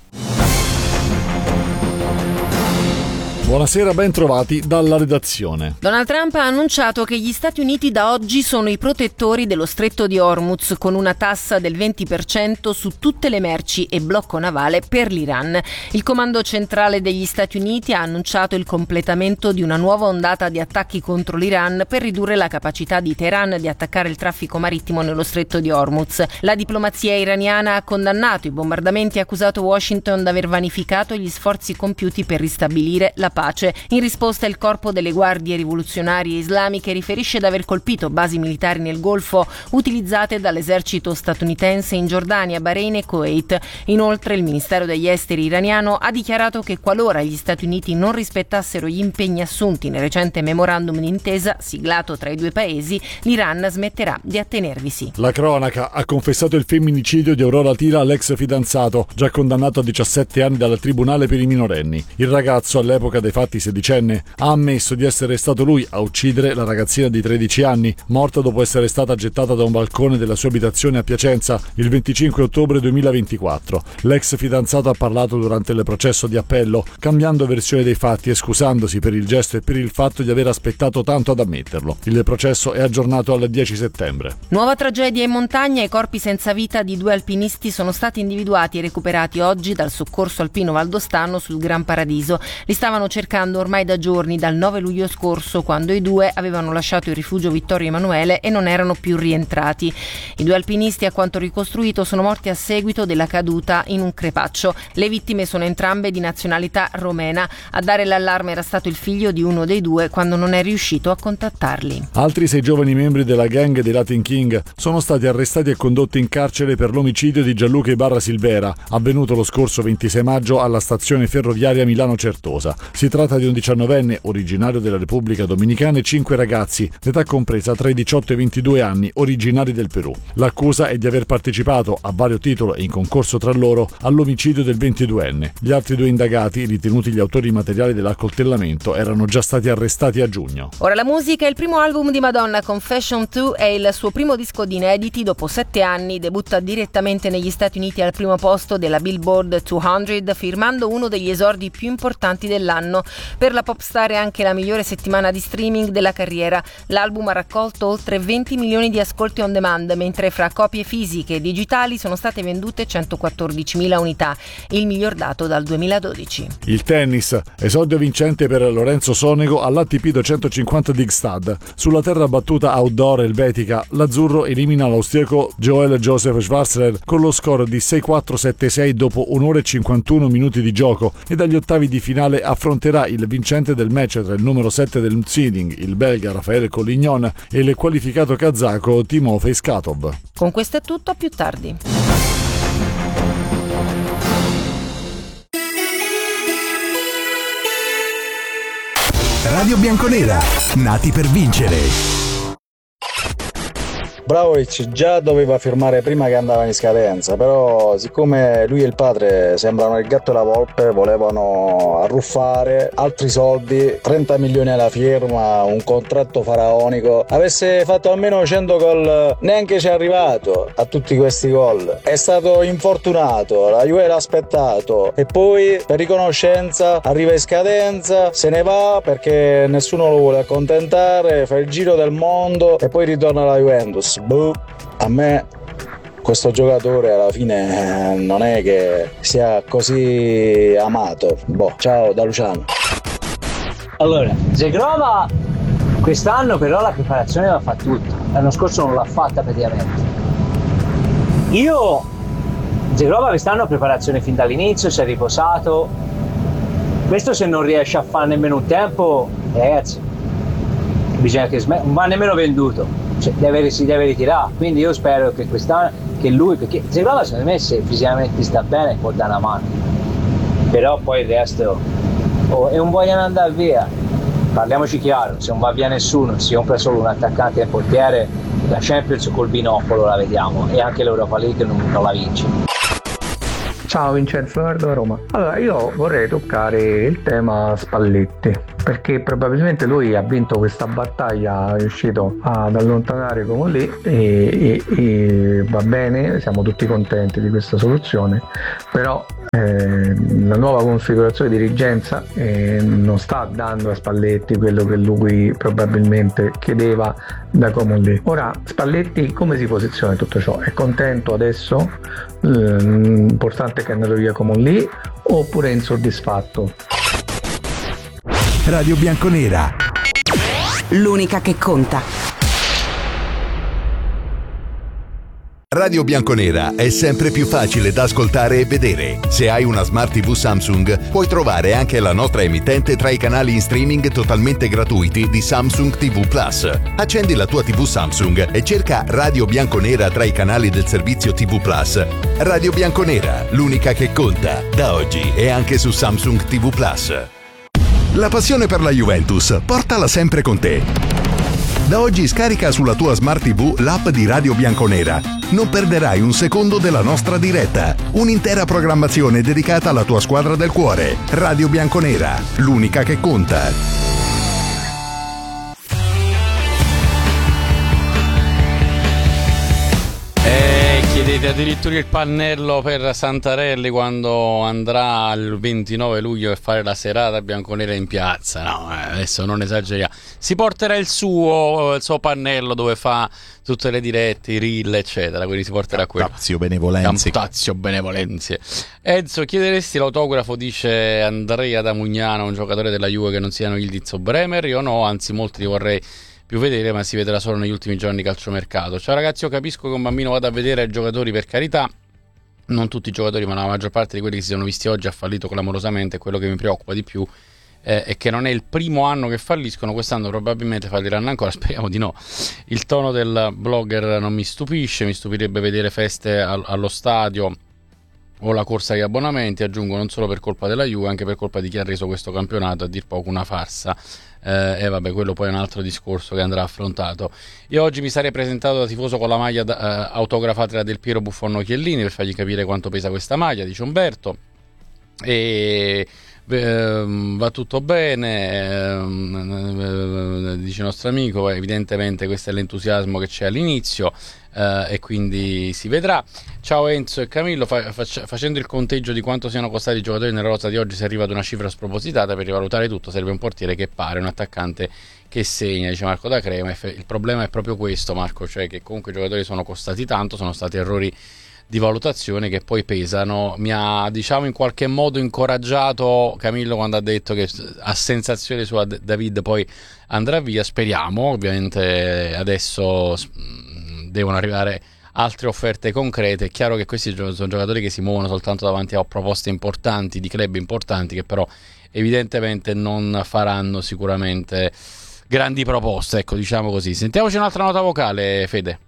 Buonasera, ben trovati dalla redazione. Donald Trump ha annunciato che gli Stati Uniti da oggi sono i protettori dello stretto di Hormuz, con una tassa del venti per cento su tutte le merci e blocco navale per l'Iran. Il comando centrale degli Stati Uniti ha annunciato il completamento di una nuova ondata di attacchi contro l'Iran per ridurre la capacità di Teheran di attaccare il traffico marittimo nello stretto di Hormuz. La diplomazia iraniana ha condannato i bombardamenti e accusato Washington di aver vanificato gli sforzi compiuti per ristabilire la pace. In risposta, il corpo delle guardie rivoluzionarie islamiche riferisce di aver colpito basi militari nel Golfo utilizzate dall'esercito statunitense in Giordania, Bahrain e Kuwait. Inoltre, il Ministero degli Esteri iraniano ha dichiarato che qualora gli Stati Uniti non rispettassero gli impegni assunti nel recente memorandum d'intesa siglato tra i due paesi, l'Iran smetterà di attenervisi. La cronaca ha confessato il femminicidio di Aurora Tila, l'ex fidanzato, già condannato a diciassette anni dal tribunale per i minorenni. Il ragazzo, all'epoca dei fatti sedicenne, ha ammesso di essere stato lui a uccidere la ragazzina di tredici anni, morta dopo essere stata gettata da un balcone della sua abitazione a Piacenza il venticinque ottobre duemilaventiquattro. L'ex fidanzato ha parlato durante il processo di appello, cambiando versione dei fatti e scusandosi per il gesto e per il fatto di aver aspettato tanto ad ammetterlo. Il processo è aggiornato al dieci settembre. Nuova tragedia in montagna. I corpi senza vita di due alpinisti sono stati individuati e recuperati oggi dal soccorso alpino valdostano sul Gran Paradiso. Li stavano cercando ormai da giorni, dal nove luglio scorso, quando i due avevano lasciato il rifugio Vittorio Emanuele e non erano più rientrati. I due alpinisti, a quanto ricostruito, sono morti a seguito della caduta in un crepaccio. Le vittime sono entrambe di nazionalità romena. A dare l'allarme era stato il figlio di uno dei due quando non è riuscito a contattarli. Altri sei giovani membri della gang dei Latin King sono stati arrestati e condotti in carcere per l'omicidio di Gianluca Ibarra Silvera, avvenuto lo scorso ventisei maggio alla stazione ferroviaria Milano Certosa. Si tratta di un diciannovenne originario della Repubblica Dominicana e cinque ragazzi d'età compresa tra i diciotto e i ventidue anni originari del Perù. L'accusa è di aver partecipato a vario titolo e in concorso tra loro all'omicidio del ventiduenne. Gli altri due indagati, ritenuti gli autori materiali dell'accoltellamento, erano già stati arrestati a giugno. Ora la musica. Il primo album di Madonna, Confession due, è il suo primo disco di inediti. Dopo sette anni debutta direttamente negli Stati Uniti al primo posto della Billboard duecento, firmando uno degli esordi più importanti dell'anno. Per la pop star è anche la migliore settimana di streaming della carriera. L'album ha raccolto oltre venti milioni di ascolti on demand, mentre fra copie fisiche e digitali sono state vendute centoquattordicimila unità, il miglior dato dal duemiladodici. Il tennis, esordio vincente per Lorenzo Sonego all'A T P duecentocinquanta Digstad. Sulla terra battuta outdoor elvetica, l'azzurro elimina l'austriaco Joel Joseph Schwarzer con lo score di sei quattro sette sei dopo un'ora e cinquantuno minuti di gioco, e dagli ottavi di finale affronterà il vincente del match tra il numero sette del seeding, il belga Rafael Collignon, e il qualificato kazako Timofey Skatov. Con questo è tutto, a più tardi. Radio Bianconera, nati per vincere. Vlahovic già doveva firmare prima che andava in scadenza, però siccome lui e il padre sembrano il gatto e la volpe, volevano arruffare altri soldi, trenta milioni alla firma, un contratto faraonico. Avesse fatto almeno cento gol, neanche ci è arrivato a tutti questi gol. È stato infortunato, la Juve l'ha aspettato e poi per riconoscenza arriva in scadenza, se ne va perché nessuno lo vuole accontentare, fa il giro del mondo e poi ritorna alla Juventus. Boh, a me questo giocatore alla fine non è che sia così amato. Boh, ciao da Luciano. Allora, Zegrova quest'anno però la preparazione la fa tutta, l'anno scorso non l'ha fatta praticamente. Io Zegrova quest'anno ha preparazione fin dall'inizio, si è riposato. Questo se non riesce a fare nemmeno un tempo, ragazzi, bisogna che sm- non va nemmeno venduto, cioè, deve, si deve ritirare. Quindi io spero che quest'anno, che lui, perché Zegrova secondo me se fisicamente sta bene può dare una mano, però poi il resto oh, e non vogliono andare via. Parliamoci chiaro, se non va via nessuno, si compra solo un attaccante e un portiere, la Champions col binocolo la vediamo e anche l'Europa League non, non la vince. Ciao Vincenzo Nardo da Roma. Allora io vorrei toccare il tema Spalletti, perché probabilmente lui ha vinto questa battaglia, è riuscito ad allontanare Comolli e, e, e va bene, siamo tutti contenti di questa soluzione, però eh, la nuova configurazione di dirigenza eh, non sta dando a Spalletti quello che lui probabilmente chiedeva da Comolli. Ora Spalletti come si posiziona in tutto ciò? È contento adesso? L'importante è che è andato via Comolli oppure è insoddisfatto? Radio Bianconera, l'unica che conta. Radio Bianconera è sempre più facile da ascoltare e vedere. Se hai una Smart tivù Samsung, puoi trovare anche la nostra emittente tra i canali in streaming totalmente gratuiti di Samsung tivù Plus. Accendi la tua tivù Samsung e cerca Radio Bianconera tra i canali del servizio tivù Plus. Radio Bianconera, l'unica che conta, da oggi e anche su Samsung tivù Plus. La passione per la Juventus, portala sempre con te. Da oggi scarica sulla tua Smart tivù l'app di Radio Bianconera. Non perderai un secondo della nostra diretta. Un'intera programmazione dedicata alla tua squadra del cuore. Radio Bianconera, l'unica che conta. Chiedete addirittura il pannello per Santarelli quando andrà il ventinove luglio a fare la serata bianconera in piazza. No, adesso non esageriamo. Si porterà il suo, il suo pannello dove fa tutte le dirette, i reel, eccetera. Quindi si porterà quello. Campazio Benevolenzi. Campazio Benevolenzi. Enzo, chiederesti l'autografo, dice Andrea da Mugnano, un giocatore della Juve che non siano Yildiz o Bremer? Io no, anzi molti li vorrei più vedere, ma si vedrà solo negli ultimi giorni calciomercato. Ciao ragazzi, io capisco che un bambino vada a vedere giocatori, per carità, non tutti i giocatori, ma la maggior parte di quelli che si sono visti oggi ha fallito clamorosamente. Quello che mi preoccupa di più eh, è che non è il primo anno che falliscono, quest'anno probabilmente falliranno ancora, speriamo di no. Il tono del blogger non mi stupisce, mi stupirebbe vedere feste al- allo stadio o la corsa agli abbonamenti, aggiungo, non solo per colpa della Juve, anche per colpa di chi ha reso questo campionato a dir poco una farsa. Eh, e vabbè, quello poi è un altro discorso che andrà affrontato. Io oggi mi sarei presentato da tifoso con la maglia da, eh, autografata da Del Piero, Buffon, Chiellini, per fargli capire quanto pesa questa maglia, dice Umberto. E eh, va tutto bene, eh, dice il nostro amico, evidentemente questo è l'entusiasmo che c'è all'inizio. Uh, e quindi si vedrà. Ciao Enzo e Camillo, fa- fac- facendo il conteggio di quanto siano costati i giocatori nella rosa di oggi si arriva ad una cifra spropositata. Per rivalutare tutto serve un portiere che pare, un attaccante che segna, dice Marco da Crema. Il problema è proprio questo, Marco, cioè che comunque i giocatori sono costati tanto, sono stati errori di valutazione che poi pesano. Mi ha, diciamo, in qualche modo incoraggiato Camillo quando ha detto che a sensazione sua David poi andrà via. Speriamo, ovviamente adesso devono arrivare altre offerte concrete. È chiaro che questi sono giocatori che si muovono soltanto davanti a proposte importanti di club importanti, che però evidentemente non faranno sicuramente grandi proposte, ecco, diciamo così. Sentiamoci un'altra nota vocale, Fede.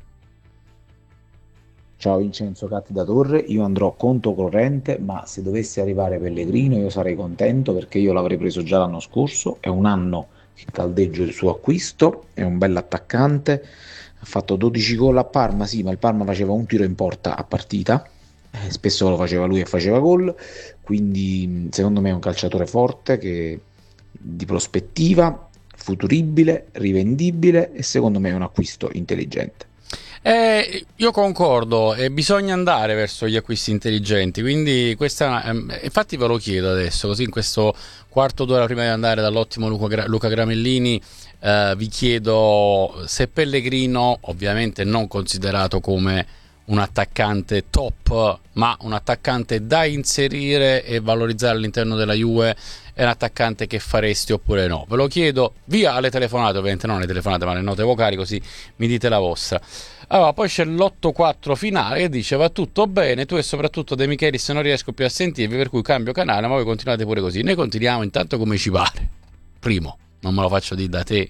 Ciao Vincenzo Catti da Torre, io andrò conto corrente, ma se dovesse arrivare Pellegrino io sarei contento perché io l'avrei preso già l'anno scorso, è un anno che caldeggio il suo acquisto, è un bell'attaccante. Ha fatto dodici gol a Parma, sì, ma il Parma faceva un tiro in porta a partita, eh, spesso lo faceva lui e faceva gol, quindi secondo me è un calciatore forte, che di prospettiva, futuribile, rivendibile e secondo me è un acquisto intelligente. Eh, io concordo, e bisogna andare verso gli acquisti intelligenti, quindi questa, ehm, infatti ve lo chiedo adesso, così in questo quarto d'ora prima di andare dall'ottimo Luca, Luca Gramellini, eh, vi chiedo se Pellegrino, ovviamente non considerato come un attaccante top, ma un attaccante da inserire e valorizzare all'interno della Juve. È un attaccante che faresti oppure no? Ve lo chiedo via alle telefonate, ovviamente non alle telefonate ma alle note vocali, così mi dite la vostra. Allora, poi c'è l'otto quattro finale che dice: va tutto bene, tu e soprattutto De Michelis non riesco più a sentirvi, per cui cambio canale, ma voi continuate pure così. Noi continuiamo intanto come ci pare. Primo, non me lo faccio dire da te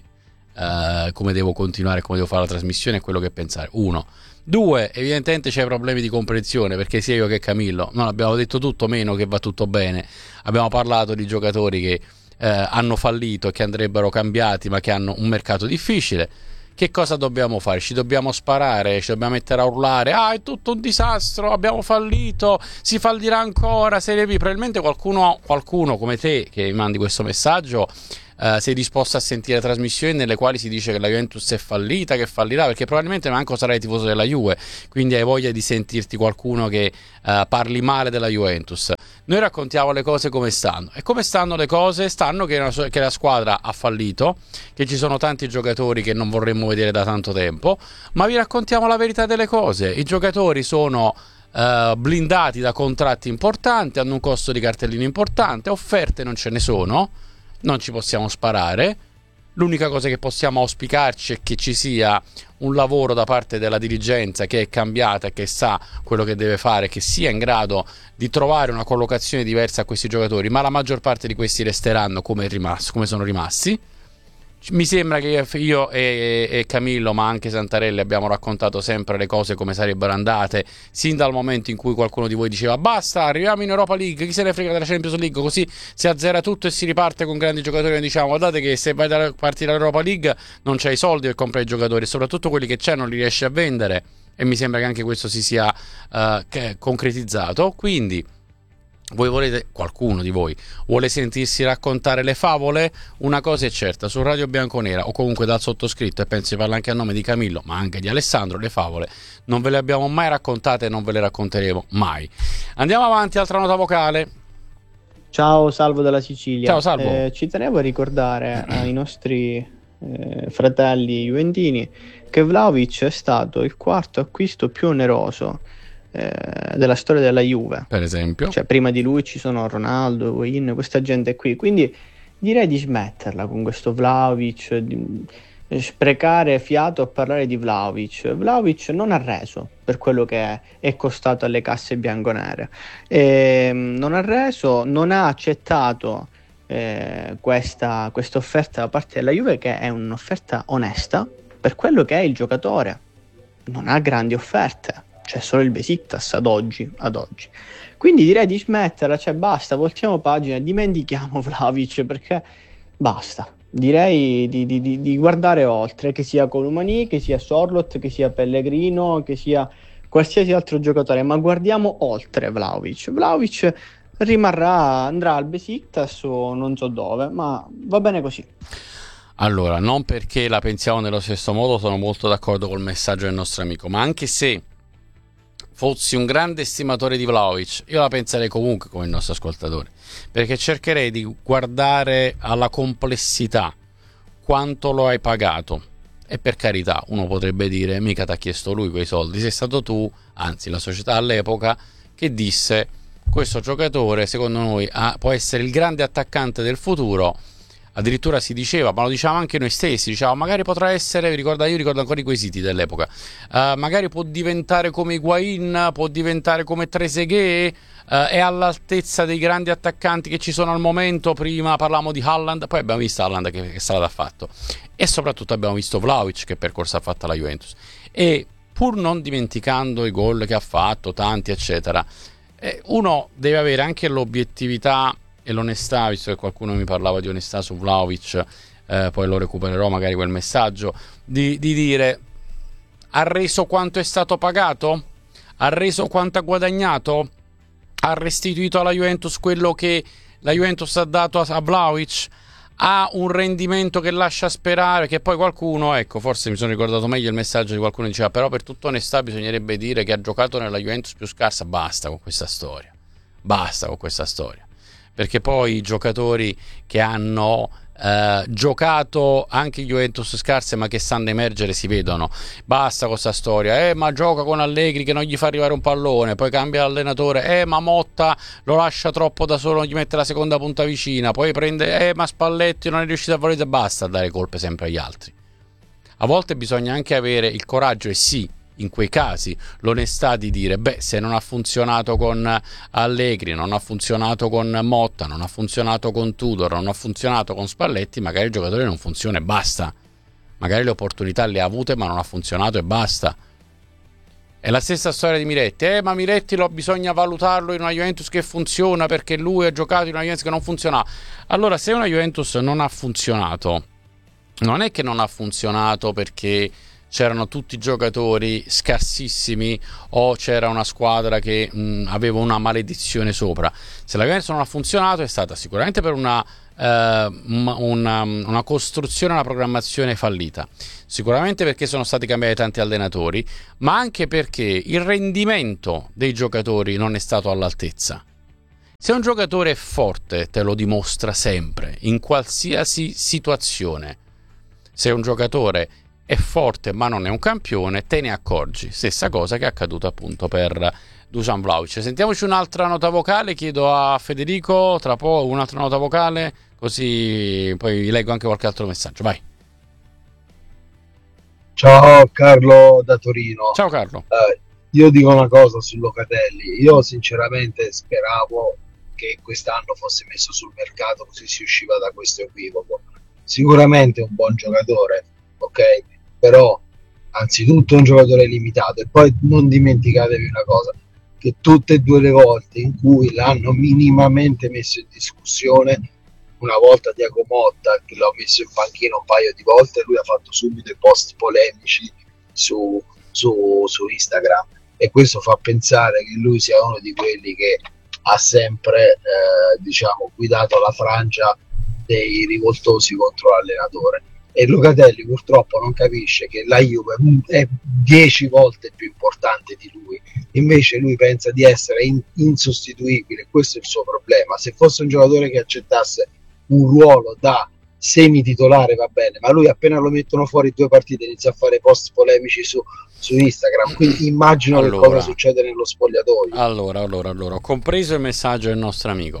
uh, come devo continuare, come devo fare la trasmissione e quello che pensare. Uno. Due, evidentemente c'è problemi di comprensione, perché sia io che Camillo non abbiamo detto tutto meno che va tutto bene. Abbiamo parlato di giocatori che eh, hanno fallito e che andrebbero cambiati, ma che hanno un mercato difficile. Che cosa dobbiamo fare? Ci dobbiamo sparare? Ci dobbiamo mettere a urlare? Ah, è tutto un disastro, abbiamo fallito, si fallirà ancora, Serie B. Probabilmente qualcuno, qualcuno come te che mi mandi questo messaggio Uh, sei disposto a sentire trasmissioni nelle quali si dice che la Juventus è fallita, che fallirà, perché probabilmente manco sarai tifoso della Juve, quindi hai voglia di sentirti qualcuno che uh, parli male della Juventus. Noi raccontiamo le cose come stanno, e come stanno le cose? Stanno che, una, che la squadra ha fallito, che ci sono tanti giocatori che non vorremmo vedere da tanto tempo, ma vi raccontiamo la verità delle cose. I giocatori sono Uh, blindati da contratti importanti, hanno un costo di cartellino importante, offerte non ce ne sono, non ci possiamo sparare. L'unica cosa che possiamo auspicarci è che ci sia un lavoro da parte della dirigenza che è cambiata e che sa quello che deve fare, che sia in grado di trovare una collocazione diversa a questi giocatori, ma la maggior parte di questi resteranno come, rimasto, come sono rimasti. Mi sembra che io e, e Camillo, ma anche Santarelli, abbiamo raccontato sempre le cose come sarebbero andate, sin dal momento in cui qualcuno di voi diceva basta, arriviamo in Europa League, chi se ne frega della Champions League, così si azzera tutto e si riparte con grandi giocatori. Noi diciamo guardate che se vai a partire dall'Europa League non c'hai i soldi per comprare i giocatori, e soprattutto quelli che c'è non li riesci a vendere, e mi sembra che anche questo si sia uh, che concretizzato. Quindi voi volete, qualcuno di voi vuole sentirsi raccontare le favole? Una cosa è certa, su Radio Bianconera o comunque dal sottoscritto, e penso si parla anche a nome di Camillo ma anche di Alessandro, le favole non ve le abbiamo mai raccontate e non ve le racconteremo mai. Andiamo avanti, altra nota vocale. Ciao, Salvo dalla Sicilia. Ciao Salvo. Eh, ci tenevo a ricordare ai nostri eh, fratelli juventini che Vlahovic è stato il quarto acquisto più oneroso della storia della Juve, per esempio. Cioè prima di lui ci sono Ronaldo, Higuain, questa gente qui, quindi direi di smetterla con questo Vlahovic, di sprecare fiato a parlare di Vlahovic. Vlahovic non ha reso per quello che è, è costato alle casse bianconere, e non ha reso, non ha accettato eh, questa questa offerta da parte della Juve, che è un'offerta onesta per quello che è il giocatore. Non ha grandi offerte, c'è solo il Besiktas ad oggi, ad oggi. Quindi direi di smetterla, cioè basta, voltiamo pagina, dimentichiamo Vlahovic, perché basta. Direi di, di, di guardare oltre, che sia Colomani, che sia Sorloth, che sia Pellegrino, che sia qualsiasi altro giocatore, ma guardiamo oltre Vlahovic. Vlahovic rimarrà, andrà al Besiktas o non so dove, ma va bene così. Allora, non perché la pensiamo nello stesso modo, sono molto d'accordo col messaggio del nostro amico, ma anche se fossi un grande estimatore di Vlahovic, io la penserei comunque come il nostro ascoltatore, perché cercherei di guardare alla complessità, quanto lo hai pagato. E per carità, uno potrebbe dire mica ti ha chiesto lui quei soldi, sei stato tu, anzi la società all'epoca, che disse questo giocatore secondo noi ha, può essere il grande attaccante del futuro. Addirittura si diceva, ma lo dicevamo anche noi stessi, dicevamo magari potrà essere, ricorda, io ricordo ancora i quesiti dell'epoca, uh, magari può diventare come Higuain, può diventare come Trezeguet, uh, è all'altezza dei grandi attaccanti che ci sono al momento. Prima parlavamo di Haaland, poi abbiamo visto Haaland che, che strada ha fatto, e soprattutto abbiamo visto Vlahovic che percorso ha fatto la Juventus, e pur non dimenticando i gol che ha fatto, tanti eccetera, eh, uno deve avere anche l'obiettività e l'onestà, visto che qualcuno mi parlava di onestà su Vlahovic, eh, poi lo recupererò magari quel messaggio, di, di dire: ha reso quanto è stato pagato? Ha reso quanto ha guadagnato? Ha restituito alla Juventus quello che la Juventus ha dato a, a Vlahovic? Ha un rendimento che lascia sperare? Che poi qualcuno, ecco, forse mi sono ricordato meglio il messaggio di qualcuno che diceva però per tutta onestà bisognerebbe dire che ha giocato nella Juventus più scarsa. Basta con questa storia, basta con questa storia. Perché poi i giocatori che hanno Uh, giocato anche Juventus scarse ma che sanno emergere, si vedono. Basta con sta storia, eh ma gioca con Allegri che non gli fa arrivare un pallone, poi cambia l'allenatore, eh ma Motta lo lascia troppo da solo, non gli mette la seconda punta vicina, poi prende, eh ma Spalletti non è riuscito a valorizzare. Basta dare colpe sempre agli altri. A volte bisogna anche avere il coraggio, e sì, in quei casi l'onestà di dire, beh, se non ha funzionato con Allegri, non ha funzionato con Motta, non ha funzionato con Tudor, non ha funzionato con Spalletti, magari il giocatore non funziona e basta. Magari le opportunità le ha avute ma non ha funzionato e basta. È la stessa storia di Miretti, eh ma Miretti lo bisogna valutarlo in una Juventus che funziona perché lui ha giocato in una Juventus che non funziona. Allora, se una Juventus non ha funzionato, non è che non ha funzionato perché c'erano tutti giocatori scarsissimi o c'era una squadra che mh, aveva una maledizione sopra. Se la Juventus non ha funzionato è stata sicuramente per una, eh, una, una costruzione, una programmazione fallita, sicuramente perché sono stati cambiati tanti allenatori, ma anche perché il rendimento dei giocatori non è stato all'altezza. Se un giocatore è forte te lo dimostra sempre, in qualsiasi situazione. Se un giocatore è forte ma non è un campione, te ne accorgi. Stessa cosa che è accaduta appunto per Dusan Vlahovic. Sentiamoci un'altra nota vocale, chiedo a Federico tra poco un'altra nota vocale, così poi vi leggo anche qualche altro messaggio. Vai. Ciao Carlo da Torino. Ciao Carlo. Eh, io dico una cosa su Locatelli, io sinceramente speravo che quest'anno fosse messo sul mercato così si usciva da questo equivoco. Sicuramente è un buon giocatore, ok? Però anzitutto è un giocatore limitato, e poi non dimenticatevi una cosa, che tutte e due le volte in cui l'hanno minimamente messo in discussione, una volta Thiago Motta che l'ho messo in panchina un paio di volte, lui ha fatto subito i post polemici su, su, su Instagram, e questo fa pensare che lui sia uno di quelli che ha sempre eh, diciamo guidato la frangia dei rivoltosi contro l'allenatore. E Locatelli purtroppo non capisce che la Juve è dieci volte più importante di lui, invece lui pensa di essere in, insostituibile. Questo è il suo problema. Se fosse un giocatore che accettasse un ruolo da semi titolare va bene, ma lui appena lo mettono fuori due partite inizia a fare post polemici su, su Instagram, quindi immagino allora, che cosa succede nello spogliatoio. Allora, allora, allora, ho compreso il messaggio del nostro amico.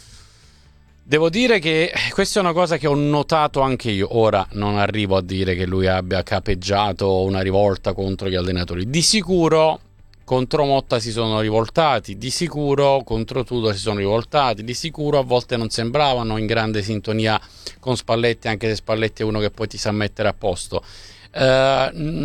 Devo dire che questa è una cosa che ho notato anche io. Ora non arrivo a dire che lui abbia capeggiato una rivolta contro gli allenatori. Di sicuro contro Motta si sono rivoltati, di sicuro contro Tudor si sono rivoltati, di sicuro a volte non sembravano in grande sintonia con Spalletti, anche se Spalletti è uno che poi ti sa mettere a posto. Uh,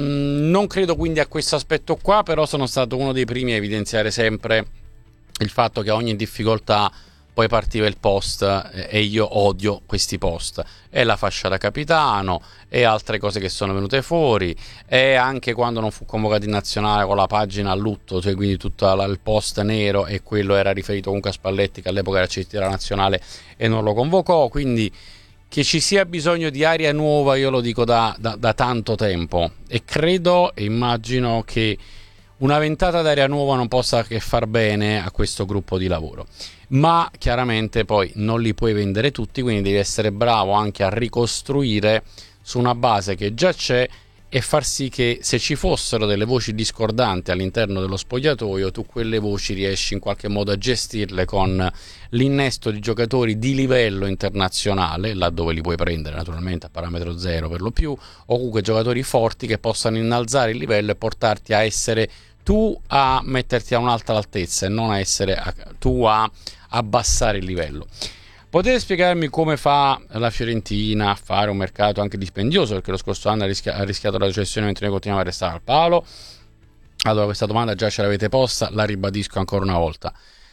non credo quindi a questo aspetto qua, però sono stato uno dei primi a evidenziare sempre il fatto che a ogni difficoltà poi partiva il post, eh, e io odio questi post, e la fascia da capitano e altre cose che sono venute fuori, e anche quando non fu convocato in nazionale con la pagina a lutto, cioè quindi tutto la, il post nero, e quello era riferito comunque a Spalletti che all'epoca era C T della nazionale e non lo convocò. Quindi che ci sia bisogno di aria nuova io lo dico da, da, da tanto tempo, e credo e immagino che una ventata d'aria nuova non possa che far bene a questo gruppo di lavoro, ma chiaramente poi non li puoi vendere tutti, quindi devi essere bravo anche a ricostruire su una base che già c'è e far sì che se ci fossero delle voci discordanti all'interno dello spogliatoio tu quelle voci riesci in qualche modo a gestirle con l'innesto di giocatori di livello internazionale, laddove li puoi prendere naturalmente a parametro zero per lo più, o comunque giocatori forti che possano innalzare il livello e portarti a essere tu a metterti a un'altra altezza e non a essere a, tu a abbassare il livello. Potete spiegarmi come fa la Fiorentina a fare un mercato anche dispendioso, perché lo scorso anno ha, rischia- ha rischiato la recessione mentre noi continuiamo a restare al palo? Allora, questa domanda già ce l'avete posta, la ribadisco ancora una volta.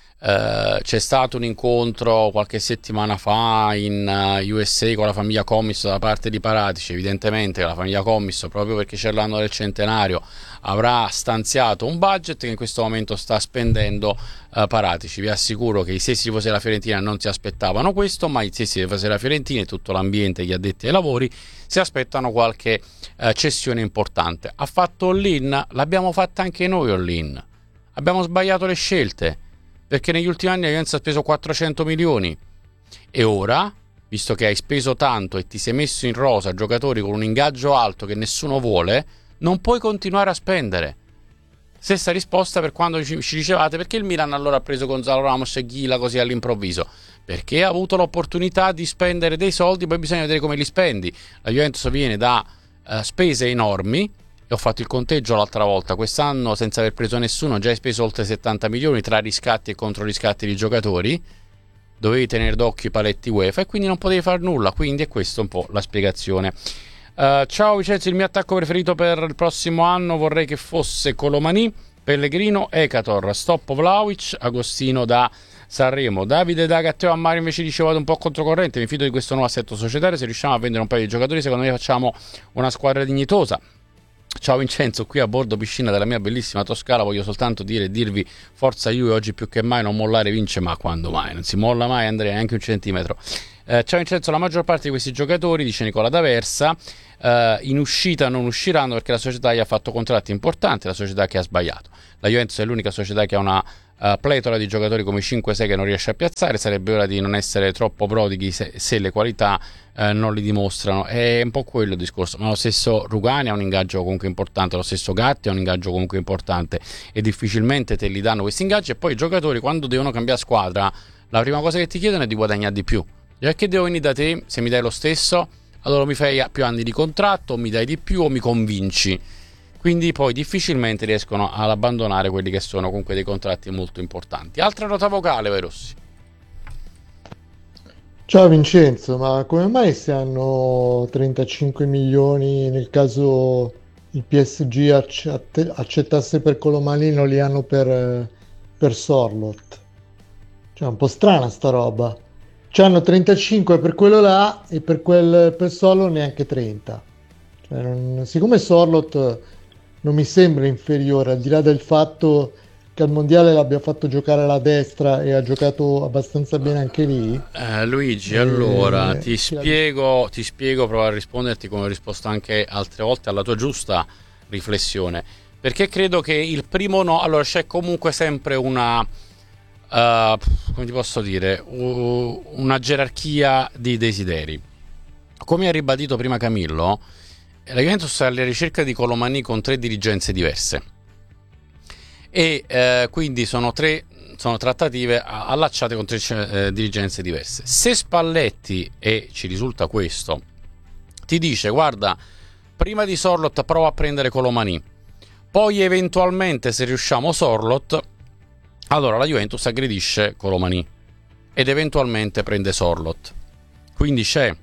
Uh, c'è stato un incontro qualche settimana fa in uh, U S A con la famiglia Commisso da parte di Paratici. Evidentemente la famiglia Commisso, proprio perché c'è l'anno del centenario, avrà stanziato un budget che in questo momento sta spendendo uh, Paratici. Vi assicuro che i stessi tifosi della Fiorentina non si aspettavano questo, ma i stessi tifosi della Fiorentina e tutto l'ambiente, gli addetti ai lavori, si aspettano qualche uh, cessione importante. Ha fatto all-in, l'abbiamo fatta anche noi all-in, abbiamo sbagliato le scelte, perché negli ultimi anni la Juventus ha speso quattrocento milioni e ora visto che hai speso tanto e ti sei messo in rosa giocatori con un ingaggio alto che nessuno vuole, non puoi continuare a spendere. Stessa risposta per quando ci, ci dicevate perché il Milan allora ha preso Gonzalo Ramos e Ghila così all'improvviso. Perché ha avuto l'opportunità di spendere dei soldi, poi bisogna vedere come li spendi. La Juventus viene da uh, spese enormi, e ho fatto il conteggio l'altra volta, quest'anno senza aver preso nessuno già hai speso oltre settanta milioni tra riscatti e controriscatti di giocatori, dovevi tenere d'occhio i paletti UEFA e quindi non potevi fare nulla, quindi è questa un po' la spiegazione. Uh, ciao Vincenzo, il mio attacco preferito per il prossimo anno vorrei che fosse Colomani, Pellegrino, Ekator, Stop Vlahovic, Agostino da Sanremo. Davide da Gatteo a Mario invece dice vado un po' controcorrente, mi fido di questo nuovo assetto societario, se riusciamo a vendere un paio di giocatori secondo me facciamo una squadra dignitosa. Ciao Vincenzo, qui a bordo piscina della mia bellissima Toscana voglio soltanto dire e dirvi forza Juve, oggi più che mai non mollare vince, ma quando mai? Non si molla mai Andrea, neanche un centimetro. Eh, ciao Vincenzo, la maggior parte di questi giocatori, dice Nicola D'Aversa, eh, in uscita non usciranno perché la società gli ha fatto contratti importanti, la società che ha sbagliato. La Juventus è l'unica società che ha una uh, pletora di giocatori come cinque sei che non riesce a piazzare, sarebbe ora di non essere troppo prodighi se, se le qualità uh, non li dimostrano. È un po' quello il discorso, ma lo stesso Rugani ha un ingaggio comunque importante, lo stesso Gatti ha un ingaggio comunque importante e difficilmente te li danno questi ingaggi, e poi i giocatori quando devono cambiare squadra la prima cosa che ti chiedono è di guadagnare di più. Perché devo venire da te, se mi dai lo stesso allora mi fai più anni di contratto, o mi dai di più o mi convinci, quindi poi difficilmente riescono ad abbandonare quelli che sono comunque dei contratti molto importanti. Altra nota vocale, vai Rossi. Ciao Vincenzo, ma come mai se hanno trentacinque milioni nel caso il P S G acc- accettasse per Colomani non li hanno per, per Sorloth? Cioè un po' strana sta roba. C'hanno trentacinque per quello là e per quel per Sorloth neanche trenta. Cioè, non, siccome Sorloth non mi sembra inferiore, al di là del fatto che al mondiale l'abbia fatto giocare alla destra e ha giocato abbastanza bene anche lì. Eh, Luigi, eh, allora ti spiego, ti spiego, provo a risponderti come ho risposto anche altre volte alla tua giusta riflessione, perché credo che il primo no, allora c'è comunque sempre una Uh, come ti posso dire, uh, una gerarchia di desideri. Come ha ribadito prima Camillo, la Juventus è alla ricerca di Colomani con tre dirigenze diverse e uh, quindi sono tre sono trattative allacciate con tre uh, dirigenze diverse. Se Spalletti, e ci risulta questo, ti dice guarda, prima di Sorloth prova a prendere Colomani, poi eventualmente se riusciamo Sorloth, allora la Juventus aggredisce Colomani ed eventualmente prende Sorloth. Quindi c'è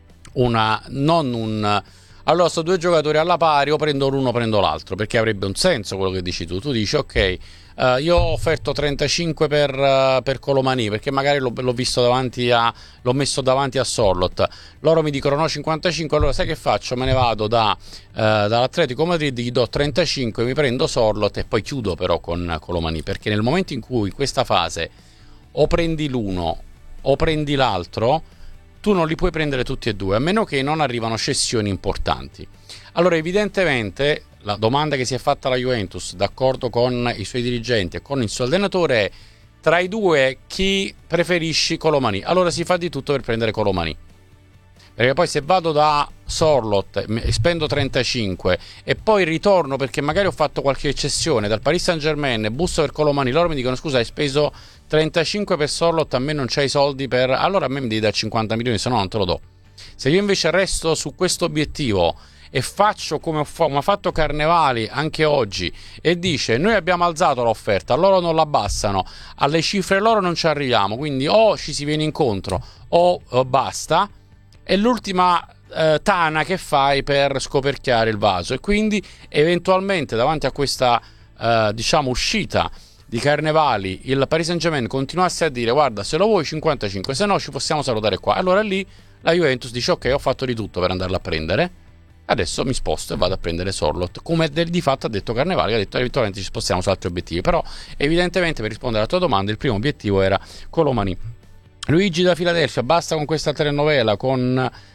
una non un allora sono due giocatori alla pari, o prendo l'uno o prendo l'altro, perché avrebbe un senso quello che dici tu. Tu dici ok, uh, io ho offerto trentacinque per, uh, per Colomani perché magari l'ho, l'ho visto davanti a l'ho messo davanti a Sorloth, loro mi dicono no cinquantacinque, allora sai che faccio? Me ne vado da uh, dall'Atletico Madrid, gli do trentacinque, mi prendo Sorloth e poi chiudo però con Colomani, perché nel momento in cui in questa fase o prendi l'uno o prendi l'altro tu non li puoi prendere tutti e due, a meno che non arrivano cessioni importanti. Allora evidentemente la domanda che si è fatta la Juventus, d'accordo con i suoi dirigenti e con il suo allenatore, è tra i due chi preferisci Colomani? Allora si fa di tutto per prendere Colomani, perché poi se vado da Sorloth e spendo trentacinque e poi ritorno perché magari ho fatto qualche eccezione dal Paris Saint Germain e busso per Colomani, loro mi dicono scusa hai speso trentacinque per Sorloth, a me non c'hai i soldi per, allora a me mi devi dare cinquanta milioni, se no non te lo do. Se io invece resto su questo obiettivo e faccio come ho fa- come ha fatto Carnevali anche oggi e dice noi abbiamo alzato l'offerta, loro non l'abbassano, alle cifre loro non ci arriviamo, quindi o ci si viene incontro o, o basta, è l'ultima eh, tana che fai per scoperchiare il vaso, e quindi eventualmente davanti a questa eh, diciamo uscita di Carnevali il Paris Saint-Germain continuasse a dire guarda se lo vuoi cinquantacinque, se no ci possiamo salutare qua, allora lì la Juventus dice ok ho fatto di tutto per andarla a prendere, adesso mi sposto e vado a prendere Sorloth, come del, di fatto ha detto Carnevali, che ha detto eventualmente ci spostiamo su altri obiettivi, però evidentemente per rispondere alla tua domanda il primo obiettivo era Colomani. Luigi da Filadelfia, basta con questa telenovela con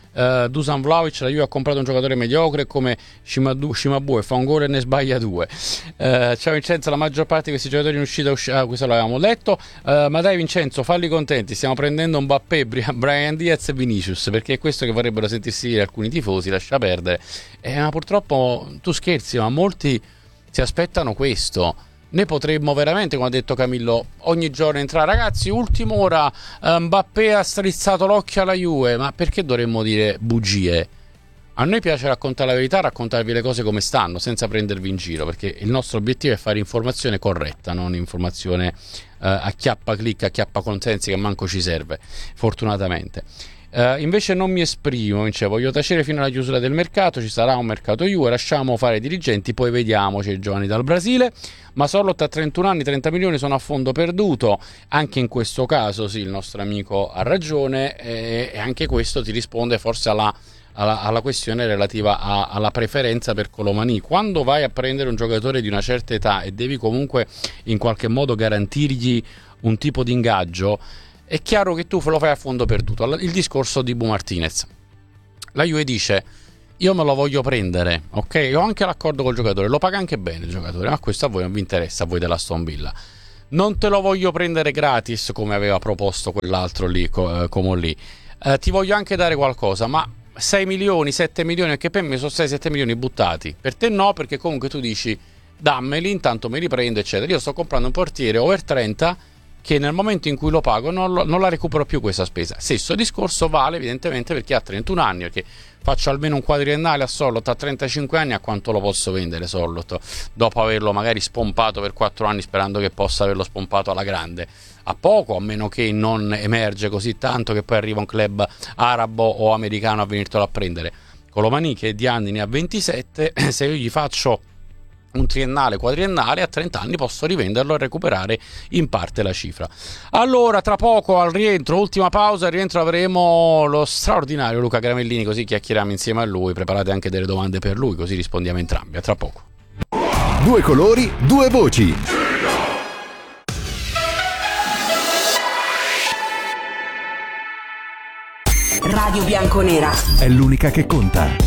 Uh, Dusan Vlahovic, la Juve ha comprato un giocatore mediocre come Shimadu, Shimabue, fa un gol e ne sbaglia due. Uh, ciao Vincenzo, la maggior parte di questi giocatori in uscita, usci- ah, questo l'avevamo letto. Uh, ma dai Vincenzo, falli contenti, stiamo prendendo Mbappé, Brian Diaz e Vinicius, perché è questo che vorrebbero sentirsi dire alcuni tifosi, lascia perdere. Eh, ma purtroppo tu scherzi, ma molti si aspettano questo. Ne potremmo veramente, come ha detto Camillo, ogni giorno entrare, ragazzi, ultima ora, eh, Mbappé ha strizzato l'occhio alla Juve, ma perché dovremmo dire bugie? A noi piace raccontare la verità, raccontarvi le cose come stanno, senza prendervi in giro, perché il nostro obiettivo è fare informazione corretta, non informazione eh, a chiappa clic, a chiappa consensi, che manco ci serve, fortunatamente. Uh, invece non mi esprimo, cioè, voglio tacere fino alla chiusura del mercato, ci sarà un mercato Juve, lasciamo fare i dirigenti, poi vediamo, c'è i giovani dal Brasile. Ma Sorloth ha trentuno anni, trenta milioni sono a fondo perduto, anche in questo caso sì, il nostro amico ha ragione, e, e anche questo ti risponde forse alla, alla, alla questione relativa a, alla preferenza per Colomani. Quando vai a prendere un giocatore di una certa età e devi comunque in qualche modo garantirgli un tipo di ingaggio, è chiaro che tu lo fai a fondo perduto. Il discorso di Bu Martinez, la Juve dice io me lo voglio prendere, ok, ho anche l'accordo col giocatore, lo paga anche bene il giocatore, ma questo a voi non vi interessa, a voi della Aston Villa. Non te lo voglio prendere gratis come aveva proposto quell'altro lì, co- come lì, eh, ti voglio anche dare qualcosa, ma sei milioni, sette milioni, che per me sono sei sette milioni buttati, per te no, perché comunque tu dici dammeli, intanto me li prendo eccetera. Io sto comprando un portiere over trenta che nel momento in cui lo pago non, lo, non la recupero più questa spesa. Stesso discorso vale evidentemente per chi ha trentuno anni, perché faccio almeno un quadriennale a Sorloth a trentacinque anni, a quanto lo posso vendere Sorloth dopo averlo magari spompato per quattro anni sperando che possa averlo spompato alla grande? A poco, a meno che non emerge così tanto che poi arriva un club arabo o americano a venirtelo a prendere. Colomani, che di anni ne ha ventisette, se io gli faccio un triennale, quadriennale, a trenta anni posso rivenderlo e recuperare in parte la cifra. Allora, tra poco al rientro, ultima pausa, al rientro avremo lo straordinario Luca Gramellini, così chiacchieriamo insieme a lui. Preparate anche delle domande per lui, così rispondiamo entrambi. A tra poco. Due colori, due voci. Radio Bianconera è l'unica che conta.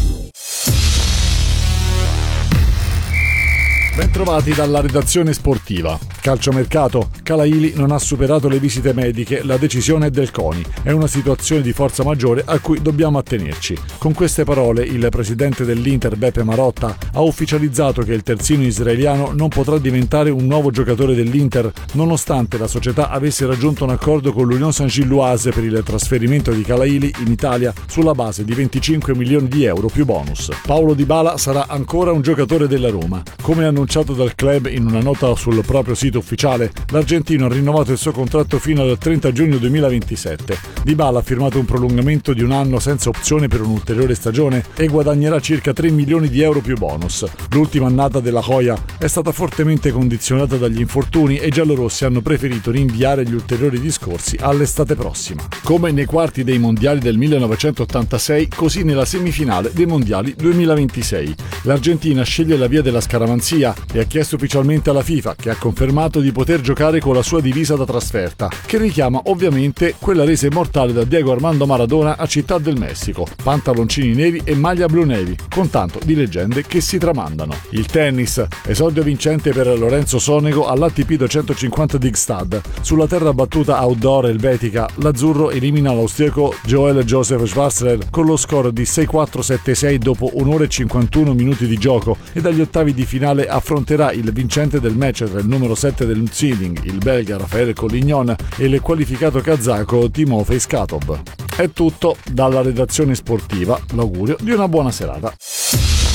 Bentrovati dalla redazione sportiva. Calciomercato. Calaili non ha superato le visite mediche, la decisione è del CONI. È una situazione di forza maggiore a cui dobbiamo attenerci. Con queste parole il presidente dell'Inter Beppe Marotta ha ufficializzato che il terzino israeliano non potrà diventare un nuovo giocatore dell'Inter, nonostante la società avesse raggiunto un accordo con l'Union Saint-Gilloise per il trasferimento di Calaili in Italia sulla base di venticinque milioni di euro più bonus. Paulo Dybala sarà ancora un giocatore della Roma. Come annunciato dal club in una nota sul proprio sito ufficiale, l'argentino ha rinnovato il suo contratto fino al trenta giugno duemilaventisette. Dybala ha firmato un prolungamento di un anno senza opzione per un'ulteriore stagione e guadagnerà circa tre milioni di euro più bonus. L'ultima annata della Joya è stata fortemente condizionata dagli infortuni e i giallorossi hanno preferito rinviare gli ulteriori discorsi all'estate prossima. Come nei quarti dei mondiali del millenovecentottantasei, così nella semifinale dei mondiali duemilaventisei. L'Argentina sceglie la via della scaramanzia e ha chiesto ufficialmente alla FIFA, che ha confermato di poter giocare con la sua divisa da trasferta, che richiama ovviamente quella resa immortale da Diego Armando Maradona a Città del Messico, pantaloncini neri e maglia blu navy, con tanto di leggende che si tramandano. Il tennis, esordio vincente per Lorenzo Sonego all'A T P duecentocinquanta di Gstad. Sulla terra battuta outdoor elvetica, l'azzurro elimina l'austriaco Joel Joseph Schwarzer con lo score di sei quattro sette sei dopo un'ora e cinquantuno minuti di gioco, e dagli ottavi di finale affronterà il vincente del match tra il numero sette del seeding, il belga Rafael Collignon, e il qualificato kazako Timofey Skatov. È tutto dalla redazione sportiva, l'augurio di una buona serata.